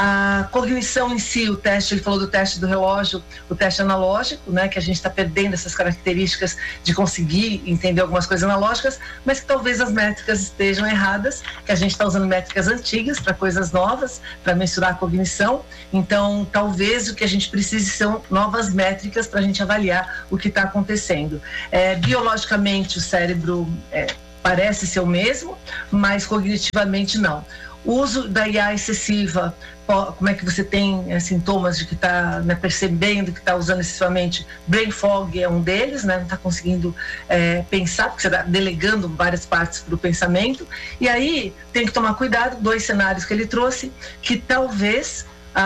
A cognição em si, o teste, ele falou do teste do relógio, o teste analógico, né, que a gente está perdendo essas características de conseguir entender algumas coisas analógicas, mas que talvez as métricas estejam erradas, que a gente está usando métricas antigas para coisas novas, para mensurar a cognição. Então, talvez o que a gente precise são novas métricas para a gente avaliar o que está acontecendo. Biologicamente, o cérebro parece ser o mesmo, mas cognitivamente não. O uso da IA excessiva, como é que você tem sintomas de que está percebendo que está usando excessivamente? Brain fog é um deles, né? Não está conseguindo pensar, porque você está delegando várias partes para o pensamento. E aí tem que tomar cuidado, 2 cenários que ele trouxe, que talvez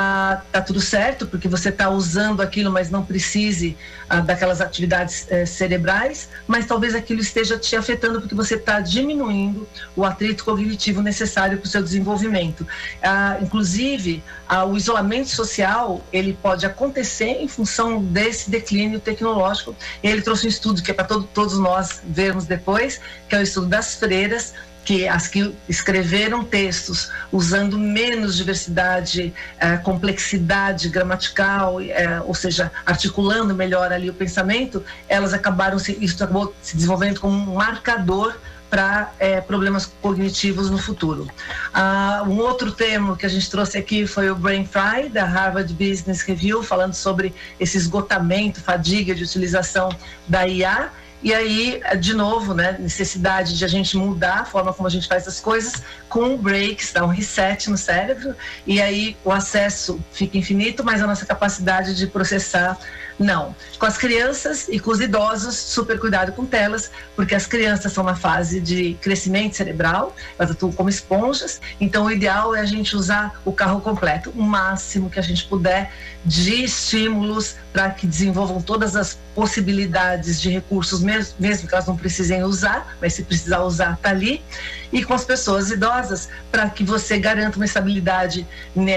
tá tudo certo, porque você está usando aquilo, mas não precise daquelas atividades cerebrais, mas talvez aquilo esteja te afetando porque você está diminuindo o atrito cognitivo necessário para o seu desenvolvimento. Inclusive, o isolamento social, ele pode acontecer em função desse declínio tecnológico. Ele trouxe um estudo que é para todos nós vermos depois, que é o estudo das freiras, que as que escreveram textos usando menos diversidade, complexidade gramatical, ou seja, articulando melhor ali o pensamento, elas isso acabou se desenvolvendo como um marcador para problemas cognitivos no futuro. Um outro termo que a gente trouxe aqui foi o Brain Fry, da Harvard Business Review, falando sobre esse esgotamento, fadiga de utilização da IA. E aí, de novo, né, necessidade de a gente mudar a forma como a gente faz as coisas, com breaks, dá um reset no cérebro, e aí o acesso fica infinito, mas a nossa capacidade de processar, não. Com as crianças e com os idosos, super cuidado com telas, porque as crianças estão na fase de crescimento cerebral, elas atuam como esponjas, então o ideal é a gente usar o carro completo, o máximo que a gente puder de estímulos para que desenvolvam todas as possibilidades de recursos, mesmo que elas não precisem usar, mas se precisar usar, está ali. E com as pessoas idosas, para que você garanta uma estabilidade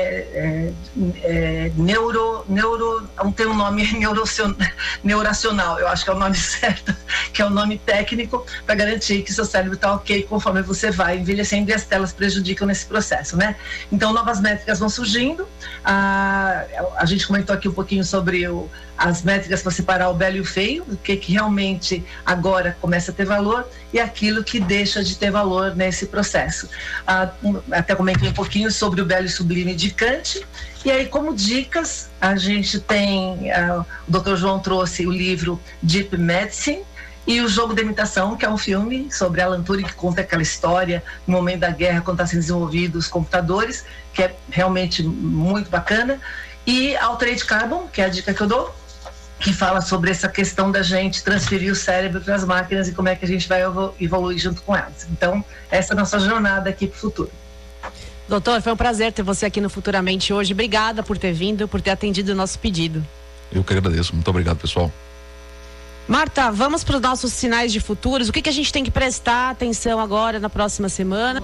não tem um nome neuracional, eu acho que é o nome certo, que é o nome técnico, para garantir que seu cérebro está ok conforme você vai envelhecendo, e as telas prejudicam nesse processo, né? Então, novas métricas vão surgindo. A gente comentou aqui um pouquinho sobre as métricas para separar o belo e o feio, o que realmente agora começa a ter valor e aquilo que deixa de ter valor nesse processo. Até comentei um pouquinho sobre o belo e sublime de Kant. E aí, como dicas, a gente tem, o Dr. João trouxe o livro Deep Medicine e o Jogo da Imitação, que é um filme sobre Alan Turing, que conta aquela história no momento da guerra, quando está sendo desenvolvido os computadores, que é realmente muito bacana. E Altered Carbon, que é a dica que eu dou, que fala sobre essa questão da gente transferir o cérebro para as máquinas e como é que a gente vai evoluir junto com elas. Então, essa é a nossa jornada aqui para o futuro. Doutor, foi um prazer ter você aqui no Futuramente hoje. Obrigada por ter vindo, por ter atendido o nosso pedido. Eu que agradeço. Muito obrigado, pessoal. Marta, vamos para os nossos sinais de futuros. O que a gente tem que prestar atenção agora na próxima semana?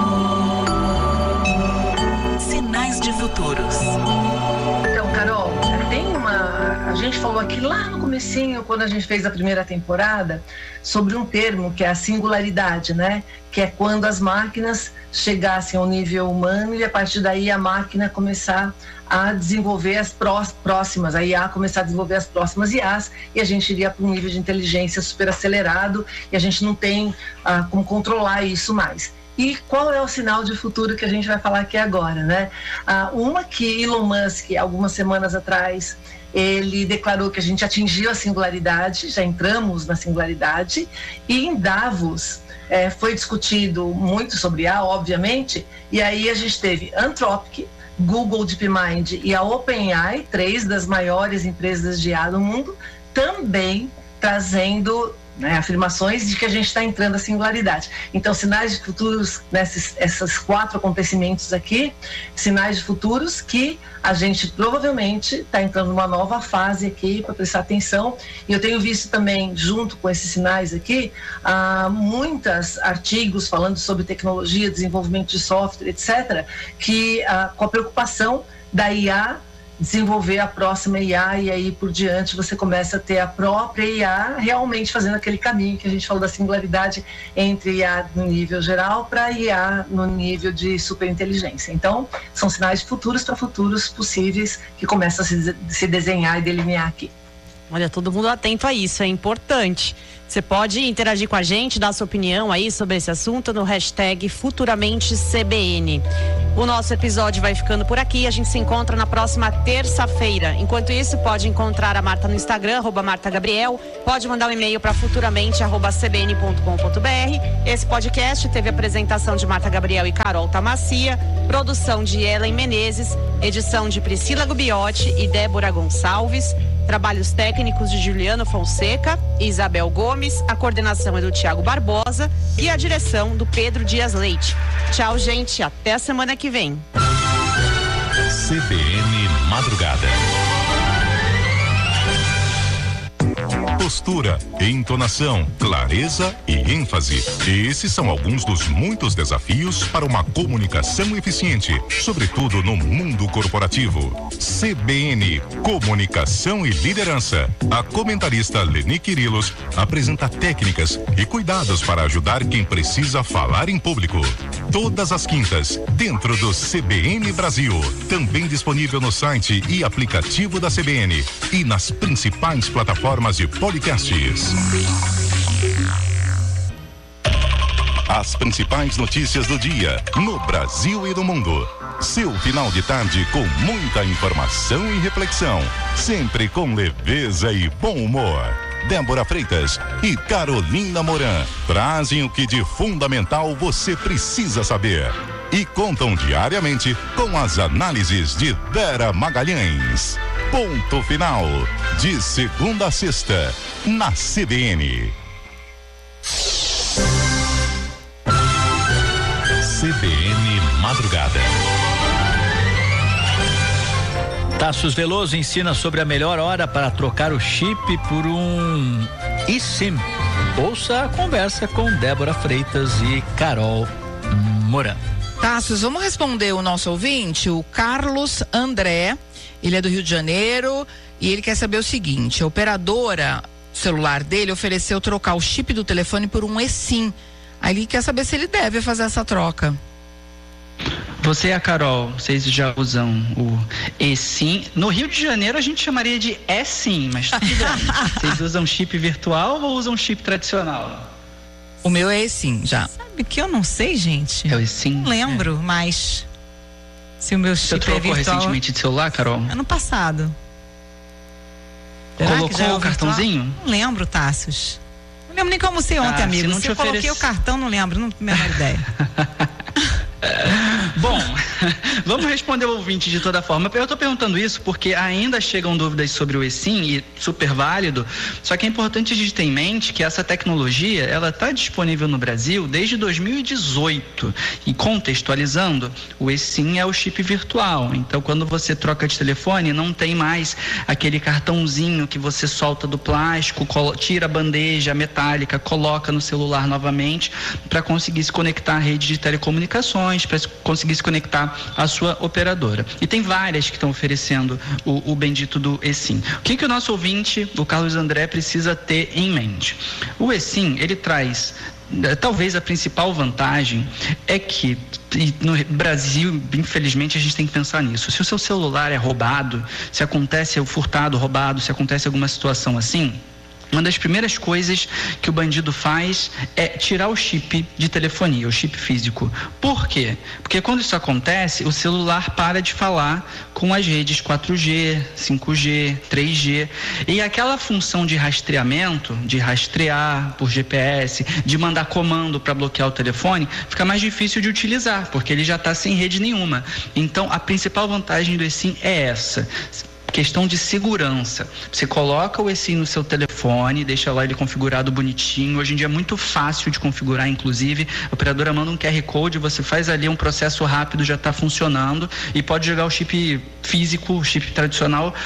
Sinais de futuros. Então, Carol, a gente falou aqui lá no comecinho, quando a gente fez a primeira temporada, sobre um termo que é a singularidade, né? Que é quando as máquinas chegassem ao nível humano e a partir daí a máquina começar a desenvolver as próximas, a IA começar a desenvolver as próximas IAs, e a gente iria para um nível de inteligência super acelerado e a gente não tem como controlar isso mais. E qual é o sinal de futuro que a gente vai falar aqui agora, né? Uma que Elon Musk, algumas semanas atrás, ele declarou que a gente atingiu a singularidade, já entramos na singularidade, e em Davos foi discutido muito sobre IA, obviamente, e aí a gente teve Anthropic, Google DeepMind e a OpenAI, 3 das maiores empresas de IA do mundo, também trazendo né? Afirmações de que a gente está entrando na singularidade. Então, sinais de futuros, esses 4 acontecimentos aqui, sinais de futuros que a gente provavelmente está entrando numa nova fase aqui para prestar atenção. E eu tenho visto também, junto com esses sinais aqui, muitos artigos falando sobre tecnologia, desenvolvimento de software, etc., que com a preocupação da IA desenvolver a próxima IA, e aí por diante você começa a ter a própria IA realmente fazendo aquele caminho que a gente falou da singularidade entre IA no nível geral para IA no nível de superinteligência. Então, são sinais de futuros para futuros possíveis que começam a se desenhar e delinear aqui. Olha, todo mundo atento a isso, é importante. Você pode interagir com a gente, dar sua opinião aí sobre esse assunto no hashtag FuturamenteCBN. O nosso episódio vai ficando por aqui, a gente se encontra na próxima terça-feira. Enquanto isso, pode encontrar a Marta no Instagram, @MartaGabriel, pode mandar um e-mail para futuramente@cbn.com.br. Esse podcast teve apresentação de Marta Gabriel e Carol Tamassia, produção de Ellen Menezes, edição de Priscila Gubiotti e Débora Gonçalves, trabalhos técnicos de Juliano Fonseca e Isabel Gomes, a coordenação é do Tiago Barbosa e a direção do Pedro Dias Leite. Tchau, gente, até a semana que vem. CBN Madrugada. Postura, entonação, clareza e ênfase. Esses são alguns dos muitos desafios para uma comunicação eficiente, sobretudo no mundo corporativo. CBN, Comunicação e Liderança. A comentarista Leni Quirilos apresenta técnicas e cuidados para ajudar quem precisa falar em público. Todas as quintas, dentro do CBN Brasil. Também disponível no site e aplicativo da CBN e nas principais plataformas de podcasts. As principais notícias do dia, no Brasil e no mundo. Seu final de tarde com muita informação e reflexão. Sempre com leveza e bom humor. Débora Freitas e Carolina Moran trazem o que de fundamental você precisa saber. E contam diariamente com as análises de Vera Magalhães. Ponto final, de segunda a sexta, na CBN. CBN Madrugada. Tassos Veloso ensina sobre a melhor hora para trocar o chip por um eSIM. Ouça a conversa com Débora Freitas e Carol Moran. Tassos, vamos responder o nosso ouvinte, o Carlos André. Ele é do Rio de Janeiro e ele quer saber o seguinte: a operadora celular dele ofereceu trocar o chip do telefone por um eSIM. Aí ele quer saber se ele deve fazer essa troca. Você e a Carol, vocês já usam o eSIM. No Rio de Janeiro a gente chamaria de eSIM, mas tudo bem. Vocês usam chip virtual ou usam chip tradicional? O meu é eSIM, já. Sabe que eu não sei, gente. É o eSIM? Não lembro, mas se o meu chip Você trocou é virtual... recentemente de celular, Carol? Ano passado. Colocou o cartãozinho? Não lembro, Tassos. Não lembro nem como almocei ontem, amigo. Se eu coloquei o cartão, não lembro, não tenho a menor ideia. Bom, vamos responder o ouvinte de toda forma. Eu estou perguntando isso porque ainda chegam dúvidas sobre o eSIM, e super válido, só que é importante a gente ter em mente que essa tecnologia, ela está disponível no Brasil desde 2018, e contextualizando, o eSIM é o chip virtual. Então, quando você troca de telefone, não tem mais aquele cartãozinho que você solta do plástico, tira a bandeja metálica, coloca no celular novamente para conseguir se conectar à rede de telecomunicações, para conseguir se conectar à sua operadora. E tem várias que estão oferecendo o bendito do eSIM. O que o nosso ouvinte, o Carlos André, precisa ter em mente? O eSIM, ele traz, talvez a principal vantagem é que, no Brasil, infelizmente, a gente tem que pensar nisso. Se o seu celular é roubado, se acontece o furtado, roubado, se acontece alguma situação assim, uma das primeiras coisas que o bandido faz é tirar o chip de telefonia, o chip físico. Por quê? Porque quando isso acontece, o celular para de falar com as redes 4G, 5G, 3G. E aquela função de rastreamento, de rastrear por GPS, de mandar comando para bloquear o telefone, fica mais difícil de utilizar, porque ele já está sem rede nenhuma. Então, a principal vantagem do eSIM é essa. questão de segurança. Você coloca o eSIM no seu telefone, deixa lá ele configurado bonitinho. Hoje em dia é muito fácil de configurar, inclusive. A operadora manda um QR Code, você faz ali um processo rápido, já está funcionando e pode jogar o chip físico, o chip tradicional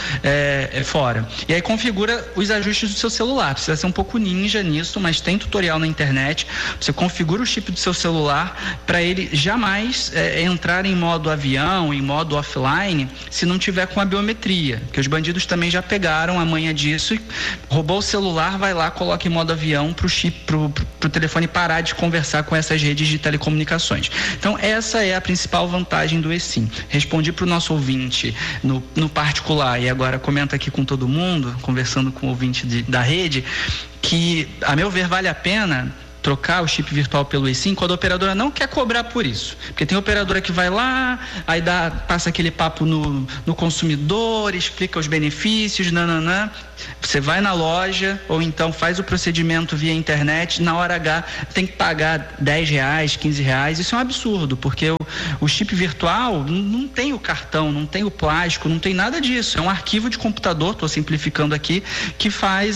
fora. E aí configura os ajustes do seu celular. Precisa ser um pouco ninja nisso, mas tem tutorial na internet. Você configura o chip do seu celular para ele jamais entrar em modo avião, em modo offline, se não tiver com a biometria, que os bandidos também já pegaram a manha disso e roubou o celular, vai lá, coloca em modo avião pro telefone parar de conversar com essas redes de telecomunicações. Então essa é a principal vantagem do eSIM. Respondi para o nosso ouvinte no particular e agora comenta aqui com todo mundo, conversando com o ouvinte da rede, que a meu ver vale a pena trocar o chip virtual pelo eSIM quando a operadora não quer cobrar por isso. Porque tem operadora que vai lá, aí passa aquele papo no consumidor, explica os benefícios, nananã. Você vai na loja ou então faz o procedimento via internet, na hora H tem que pagar R$10, R$15. Isso é um absurdo, porque o chip virtual não tem o cartão, não tem o plástico, não tem nada disso. É um arquivo de computador, estou simplificando aqui, que faz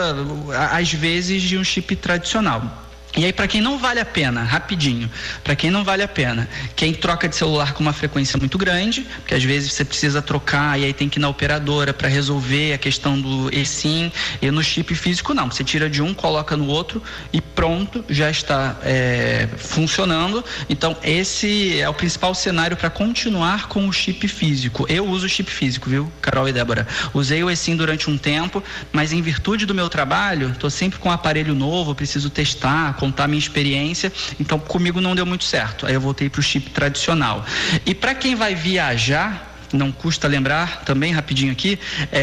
às vezes de um chip tradicional. E aí, para quem não vale a pena, rapidinho, para quem não vale a pena, quem troca de celular com uma frequência muito grande, porque às vezes você precisa trocar e aí tem que ir na operadora para resolver a questão do eSIM, e no chip físico não, você tira de um, coloca no outro e pronto, já está funcionando. Então esse é o principal cenário para continuar com o chip físico. Eu uso o chip físico, viu, Carol e Débora? Usei o eSIM durante um tempo, mas em virtude do meu trabalho, estou sempre com um aparelho novo, preciso testar, contar minha experiência, então comigo não deu muito certo, aí eu voltei para o chip tradicional. E para quem vai viajar, não custa lembrar também rapidinho aqui,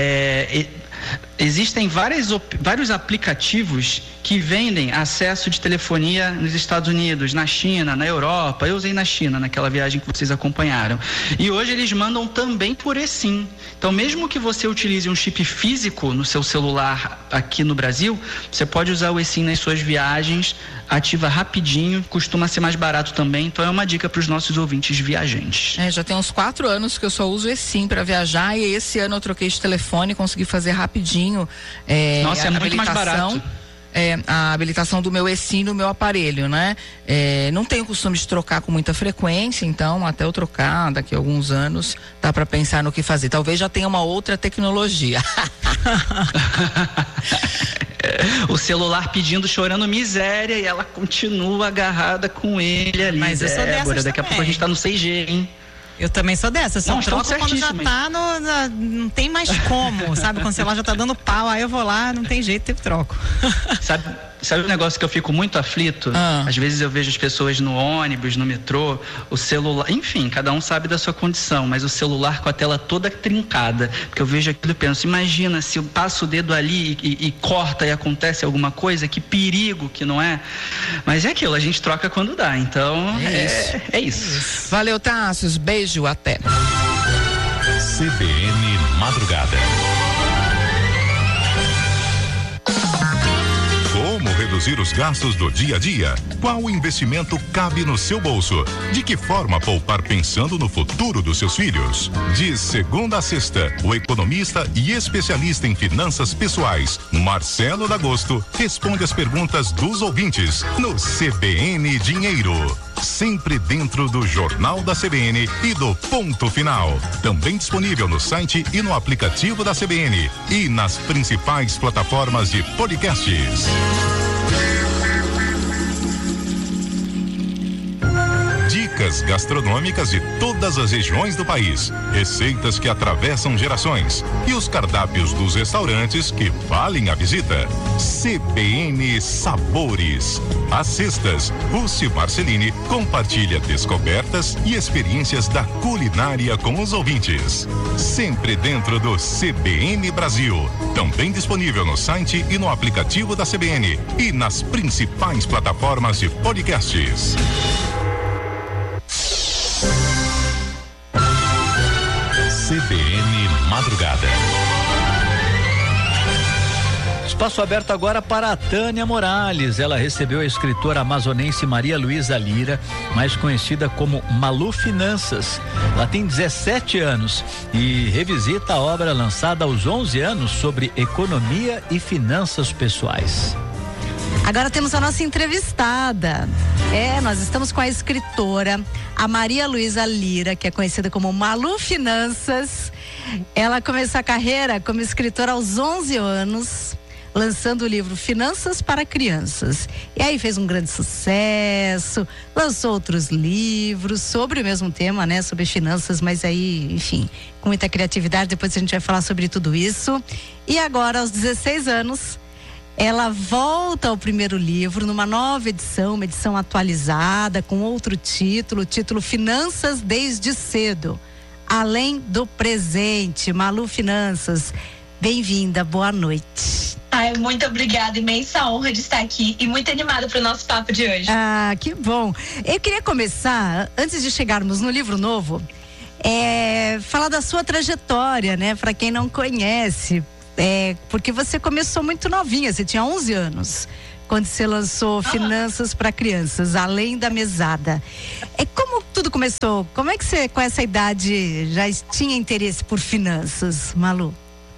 existem vários aplicativos que vendem acesso de telefonia nos Estados Unidos, na China, na Europa. Eu usei na China, naquela viagem que vocês acompanharam. E hoje eles mandam também por eSIM. Então, mesmo que você utilize um chip físico no seu celular aqui no Brasil, você pode usar o eSIM nas suas viagens, ativa rapidinho, costuma ser mais barato também. Então, é uma dica para os nossos ouvintes viajantes. Já tem uns 4 anos que eu só uso eSIM para viajar e esse ano eu troquei de telefone, consegui fazer rapidinho. Nossa, é muito mais barato. A habilitação do meu eSIM no meu aparelho, né? Não tenho costume de trocar com muita frequência, então até eu trocar daqui a alguns anos dá para pensar no que fazer. Talvez já tenha uma outra tecnologia. O celular pedindo, chorando miséria e ela continua agarrada com ele ali. Mas eu sou dessas daqui a pouco a gente tá no 6G, hein? Eu também sou dessa, só troco quando já tá não tem mais como, sabe? Quando o celular já tá dando pau, aí eu vou lá, não tem jeito, eu troco. Sabe um negócio que eu fico muito aflito? Às vezes eu vejo as pessoas no ônibus, no metrô, o celular, enfim, cada um sabe da sua condição, mas o celular com a tela toda trincada, porque eu vejo aquilo e penso, imagina se eu passo o dedo ali e corta e acontece alguma coisa, que perigo que não é? Mas é aquilo, a gente troca quando dá, então é isso. Valeu, Tassius, beijo, até. CBN Madrugada. Como reduzir os gastos do dia a dia? Qual investimento cabe no seu bolso? De que forma poupar pensando no futuro dos seus filhos? De segunda a sexta, o economista e especialista em finanças pessoais, Marcelo D'Agosto, responde as perguntas dos ouvintes no CBN Dinheiro. Sempre dentro do Jornal da CBN e do Ponto Final. Também disponível no site e no aplicativo da CBN e nas principais plataformas de podcasts. Dicas gastronômicas de todas as regiões do país, receitas que atravessam gerações e os cardápios dos restaurantes que valem a visita. CBN Sabores. Às sextas, Rússi Marcelini compartilha descobertas e experiências da culinária com os ouvintes. Sempre dentro do CBN Brasil. Também disponível no site e no aplicativo da CBN e nas principais plataformas de podcasts. CBN Madrugada. Espaço aberto agora para a Tânia Morales. Ela recebeu a escritora amazonense Maria Luísa Lira, mais conhecida como Malu Finanças. Ela tem 17 anos e revisita a obra lançada aos 11 anos sobre economia e finanças pessoais. Agora temos a nossa entrevistada. Nós estamos com a escritora, a Maria Luísa Lira, que é conhecida como Malu Finanças. Ela começou a carreira como escritora aos 11 anos, lançando o livro Finanças para Crianças. E aí fez um grande sucesso, lançou outros livros sobre o mesmo tema, né? Sobre finanças, mas aí, enfim, com muita criatividade. Depois a gente vai falar sobre tudo isso. E agora, aos 16 anos, ela volta ao primeiro livro numa nova edição, uma edição atualizada, com outro título, o título Finanças Desde Cedo, Além do Presente. Malu Finanças, bem-vinda, boa noite. Ai, muito obrigada, imensa honra de estar aqui e muito animada para o nosso papo de hoje. Ah, que bom. Eu queria começar, antes de chegarmos no livro novo, falar da sua trajetória, né? Para quem não conhece, porque você começou muito novinha, você tinha 11 anos, quando você lançou Finanças para Crianças, Além da Mesada. Como tudo começou? Como é que você, com essa idade, já tinha interesse por finanças, Malu?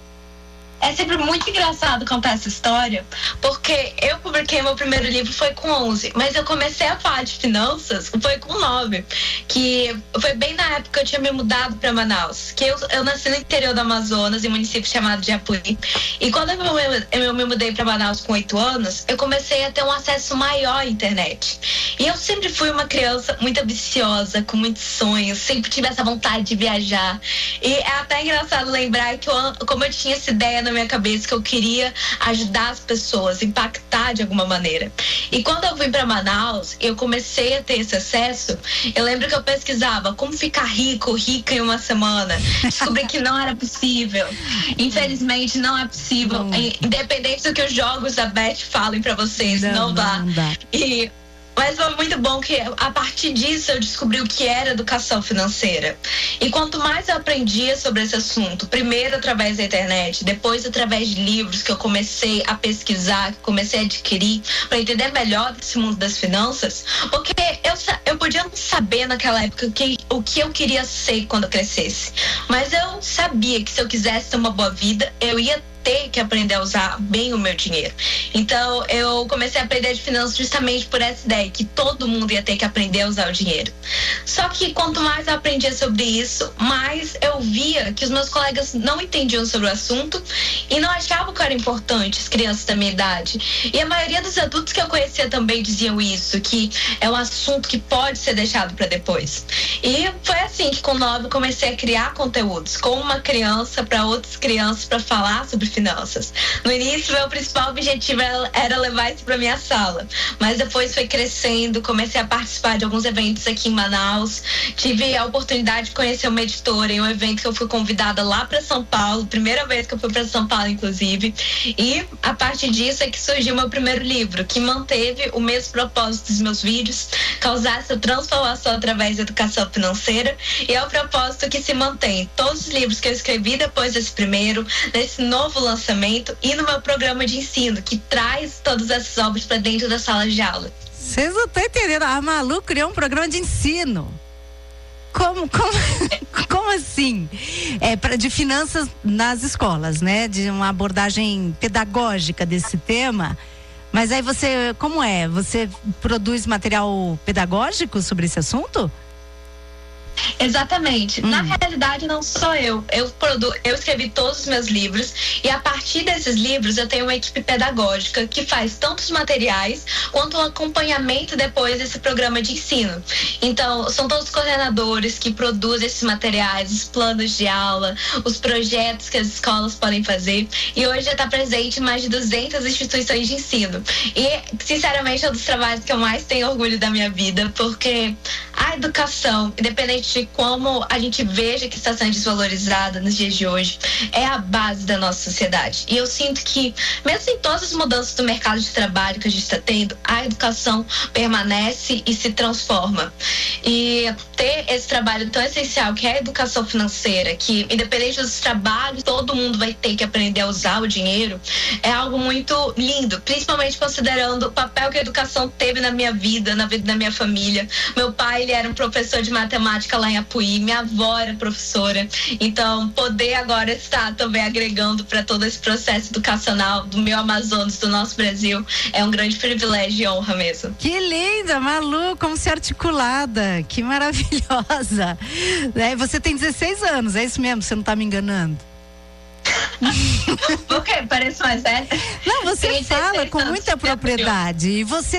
É sempre muito engraçado contar essa história, porque eu publiquei meu primeiro livro foi com 11, mas eu comecei a falar de finanças foi com 9, que foi bem na época que eu tinha me mudado para Manaus, que eu nasci no interior do Amazonas, em um município chamado Japuri, e quando eu me mudei para Manaus com 8 anos, eu comecei a ter um acesso maior à internet. E eu sempre fui uma criança muito ambiciosa, com muitos sonhos, sempre tive essa vontade de viajar. E é até engraçado lembrar que como eu tinha essa ideia na minha cabeça que eu queria ajudar as pessoas, impactar de alguma maneira. E quando eu vim para Manaus, eu comecei a ter esse acesso. Eu lembro que eu pesquisava como ficar rica em uma semana. Descobri que não era possível. Infelizmente, não é possível. Independente do que os jogos da Beth falem para vocês, não dá. Mas foi muito bom que a partir disso eu descobri o que era educação financeira. E quanto mais eu aprendia sobre esse assunto, primeiro através da internet, depois através de livros que eu comecei a pesquisar, que comecei a adquirir para entender melhor desse mundo das finanças, porque eu podia não saber naquela época o que eu queria ser quando eu crescesse. Mas eu sabia que se eu quisesse ter uma boa vida, eu ia ter que aprender a usar bem o meu dinheiro. Então eu comecei a aprender de finanças justamente por essa ideia que todo mundo ia ter que aprender a usar o dinheiro. Só que quanto mais eu aprendia sobre isso, mais eu via que os meus colegas não entendiam sobre o assunto e não achavam que era importante as crianças da minha idade. E a maioria dos adultos que eu conhecia também diziam isso, que é um assunto que pode ser deixado para depois. E foi assim que com 9 eu comecei a criar conteúdos com uma criança para outras crianças para falar sobre finanças. No início, meu principal objetivo era levar isso para minha sala, mas depois foi crescendo, comecei a participar de alguns eventos aqui em Manaus, tive a oportunidade de conhecer uma editora em um evento que eu fui convidada lá para São Paulo, primeira vez que eu fui para São Paulo, inclusive, e a partir disso é que surgiu meu primeiro livro, que manteve o mesmo propósito dos meus vídeos, causar essa transformação através da educação financeira, e é o propósito que se mantém. Todos os livros que eu escrevi depois desse primeiro, nesse novo lançamento e no meu programa de ensino, que traz todas essas obras para dentro da sala de aula. Vocês não estão entendendo, a Malu criou um programa de ensino. Como assim? De finanças nas escolas, né? De uma abordagem pedagógica desse tema. Mas aí você, como é? Você produz material pedagógico sobre esse assunto? Exatamente. Na realidade, não sou eu. Eu escrevi todos os meus livros e a partir desses livros eu tenho uma equipe pedagógica que faz tanto os materiais quanto o acompanhamento depois desse programa de ensino. Então, são todos os coordenadores que produzem esses materiais, os planos de aula, os projetos que as escolas podem fazer, e hoje já está presente em mais de 200 instituições de ensino. E, sinceramente, é um dos trabalhos que eu mais tenho orgulho da minha vida, porque a educação, independente de como a gente veja que está sendo desvalorizada nos dias de hoje, é a base da nossa sociedade. E eu sinto que, mesmo em todas as mudanças do mercado de trabalho que a gente está tendo, a educação permanece e se transforma. E ter esse trabalho tão essencial, que é a educação financeira, que independente dos trabalhos, todo mundo vai ter que aprender a usar o dinheiro, é algo muito lindo, principalmente considerando o papel que a educação teve na minha vida, na vida da minha família. Meu pai, ele era um professor de matemática lá em Apuí, minha avó era professora, então poder agora estar também agregando para todo esse processo educacional do meu Amazonas, do nosso Brasil, é um grande privilégio e honra mesmo. Que linda, Malu, como se articulada, que maravilhosa. Você tem 16 anos, é isso mesmo? Você não está me enganando? Por quê? Parece mais velha? Não, você fala com muita propriedade. E você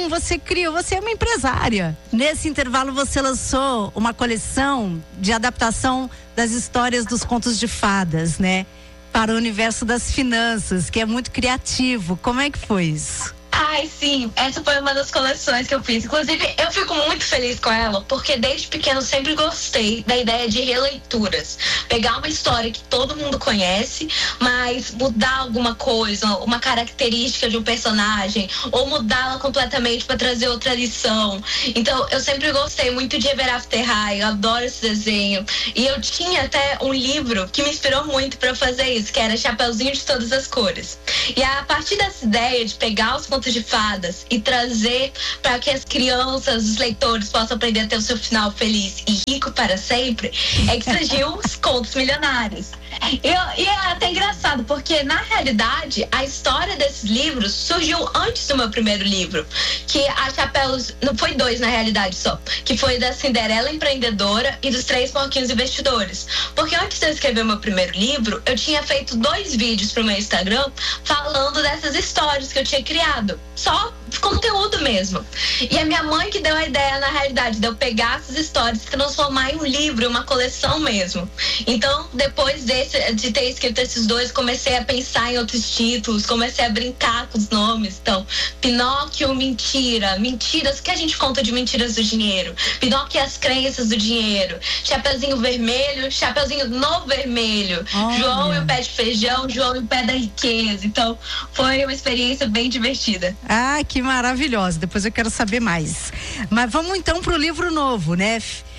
é uma empresária. Nesse intervalo você lançou uma coleção de adaptação das histórias dos contos de fadas, né? Para o universo das finanças, que é muito criativo. Como é que foi isso? Ai, sim, essa foi uma das coleções que eu fiz. Inclusive, eu fico muito feliz com ela, porque desde pequeno sempre gostei da ideia de releituras. Pegar uma história que todo mundo conhece, mas mudar alguma coisa, uma característica de um personagem, ou mudá-la completamente para trazer outra lição. Então, eu sempre gostei muito de Ever After High, eu adoro esse desenho. E eu tinha até um livro que me inspirou muito para fazer isso, que era Chapeuzinho de Todas as Cores. E a partir dessa ideia de pegar os contos de fadas e trazer para que as crianças, os leitores possam aprender a ter o seu final feliz e rico para sempre, é que surgiu os Contos Milionários. E é até engraçado, porque na realidade a história desses livros surgiu antes do meu primeiro livro, que a Chapéus, não foi 2 na realidade só, que foi da Cinderela Empreendedora e dos 3 Porquinhos Investidores. Porque antes de eu escrever o meu primeiro livro, eu tinha feito 2 vídeos pro meu Instagram falando dessas histórias que eu tinha criado, só conteúdo mesmo. E a minha mãe que deu a ideia, na realidade, de eu pegar essas histórias e transformar em um livro, uma coleção mesmo. Então, depois de ter escrito esses 2, comecei a pensar em outros títulos, comecei a brincar com os nomes. Então, Pinóquio, mentiras, o que a gente conta de mentiras do dinheiro? Pinóquio e as crenças do dinheiro. Chapeuzinho Vermelho, Chapeuzinho no Vermelho. João e o Pé de Feijão, João e o Pé da Riqueza. Então, foi uma experiência bem divertida. Ah, que maravilhosa, depois eu quero saber mais. Mas vamos então pro livro novo, né?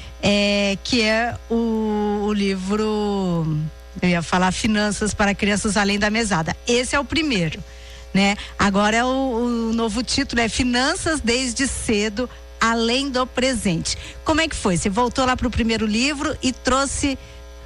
Que é o livro, eu ia falar Finanças para Crianças Além da Mesada. Esse é o primeiro, né? Agora é o novo título, é Finanças Desde Cedo, Além do Presente. Como é que foi? Você voltou lá pro primeiro livro e trouxe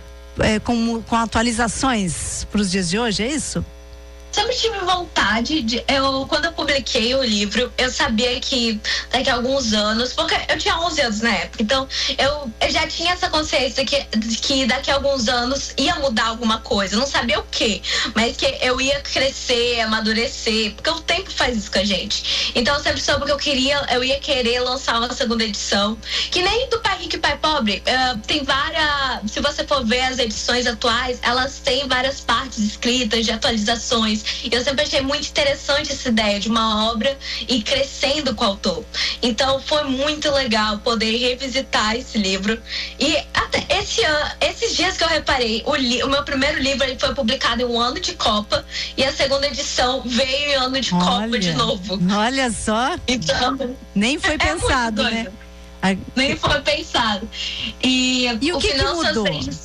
com atualizações para os dias de hoje, é isso? Sempre tive vontade quando eu publiquei o livro, eu sabia que daqui a alguns anos, porque eu tinha 11 anos na época, então eu já tinha essa consciência que daqui a alguns anos ia mudar alguma coisa, não sabia o quê, mas que eu ia crescer, amadurecer, porque o tempo faz isso com a gente. Então eu sempre soube que eu ia querer lançar uma segunda edição, que nem do Pai Rico e Pai Pobre, tem várias, se você for ver as edições atuais, elas têm várias partes escritas de atualizações. Eu sempre achei muito interessante essa ideia de uma obra e crescendo com o autor. Então foi muito legal poder revisitar esse livro. E até esses dias que eu reparei, o meu primeiro livro ele foi publicado em um ano de Copa e a segunda edição veio em ano de Copa de novo. Olha só. Então, nem foi pensado, né? Nem foi pensado. E o que mudou?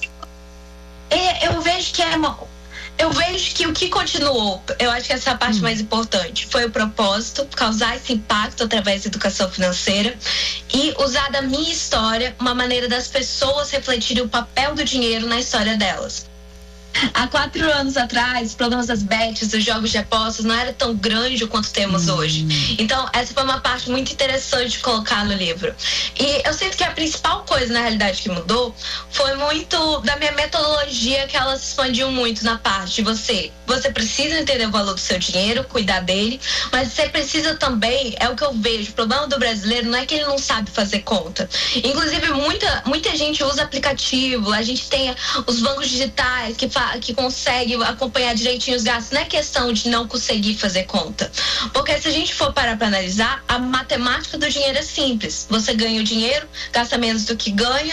Eu vejo que o que continuou, eu acho que essa é a parte mais importante, foi o propósito, causar esse impacto através da educação financeira e usar da minha história uma maneira das pessoas refletirem o papel do dinheiro na história delas. Há 4 anos atrás, os programas das bets, os jogos de apostas não era tão grande quanto temos hoje. Então, essa foi uma parte muito interessante de colocar no livro. E eu sinto que a principal coisa, na realidade, que mudou foi muito da minha metodologia, que ela se expandiu muito na parte de você precisa entender o valor do seu dinheiro, cuidar dele, mas você precisa também, é o que eu vejo, o problema do brasileiro não é que ele não sabe fazer conta. Inclusive, muita gente usa aplicativo, a gente tem os bancos digitais que consegue acompanhar direitinho os gastos. Não é questão de não conseguir fazer conta, porque se a gente for parar para analisar, a matemática do dinheiro é simples. Você ganha o dinheiro, gasta menos do que ganha,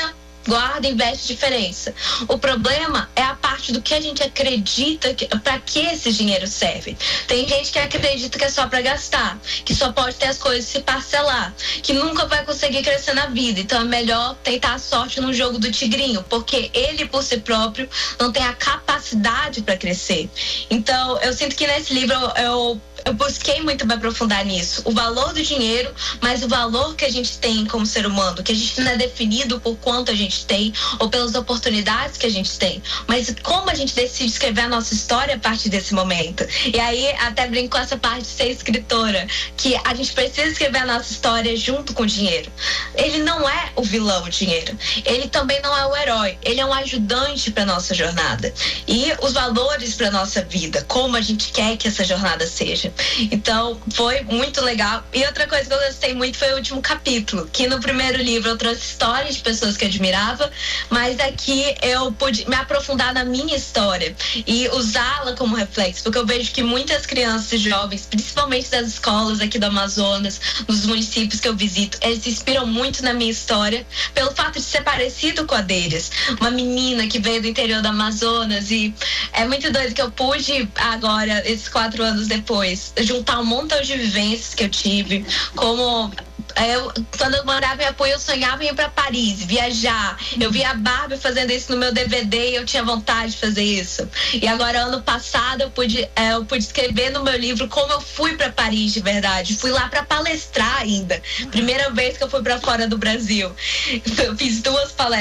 guarda, investe diferença. O problema é a parte do que a gente acredita para que esse dinheiro serve. Tem gente que acredita que é só para gastar, que só pode ter as coisas se parcelar, que nunca vai conseguir crescer na vida. Então é melhor tentar a sorte no jogo do tigrinho, porque ele por si próprio não tem a capacidade para crescer. Então eu sinto que nesse livro eu busquei muito me aprofundar nisso. O valor do dinheiro, mas o valor que a gente tem como ser humano, que a gente não é definido por quanto a gente tem ou pelas oportunidades que a gente tem, mas como a gente decide escrever a nossa história a partir desse momento. E aí até brinco com essa parte de ser escritora, que a gente precisa escrever a nossa história junto com o dinheiro. Ele não é o vilão, o dinheiro. Ele também não é o herói. Ele é um ajudante para nossa jornada. E os valores para nossa vida, como a gente quer que essa jornada seja. Então, foi muito legal. E outra coisa que eu gostei muito foi o último capítulo, que no primeiro livro eu trouxe histórias de pessoas que eu admirava, mas aqui eu pude me aprofundar na minha história e usá-la como reflexo, porque eu vejo que muitas crianças e jovens, principalmente das escolas aqui do Amazonas, dos municípios que eu visito, eles se inspiram muito na minha história, pelo fato de ser parecido com a deles. Uma menina que veio do interior do Amazonas, e é muito doido que eu pude agora, esses 4 anos depois, juntar um montão de vivências que eu tive, como quando eu morava em Apoio, eu sonhava em ir para Paris, viajar. Eu via a Barbie fazendo isso no meu DVD e eu tinha vontade de fazer isso. E agora, ano passado, eu pude escrever no meu livro como eu fui para Paris de verdade. Fui lá para palestrar ainda. Primeira vez que eu fui para fora do Brasil. Eu fiz 2 palestras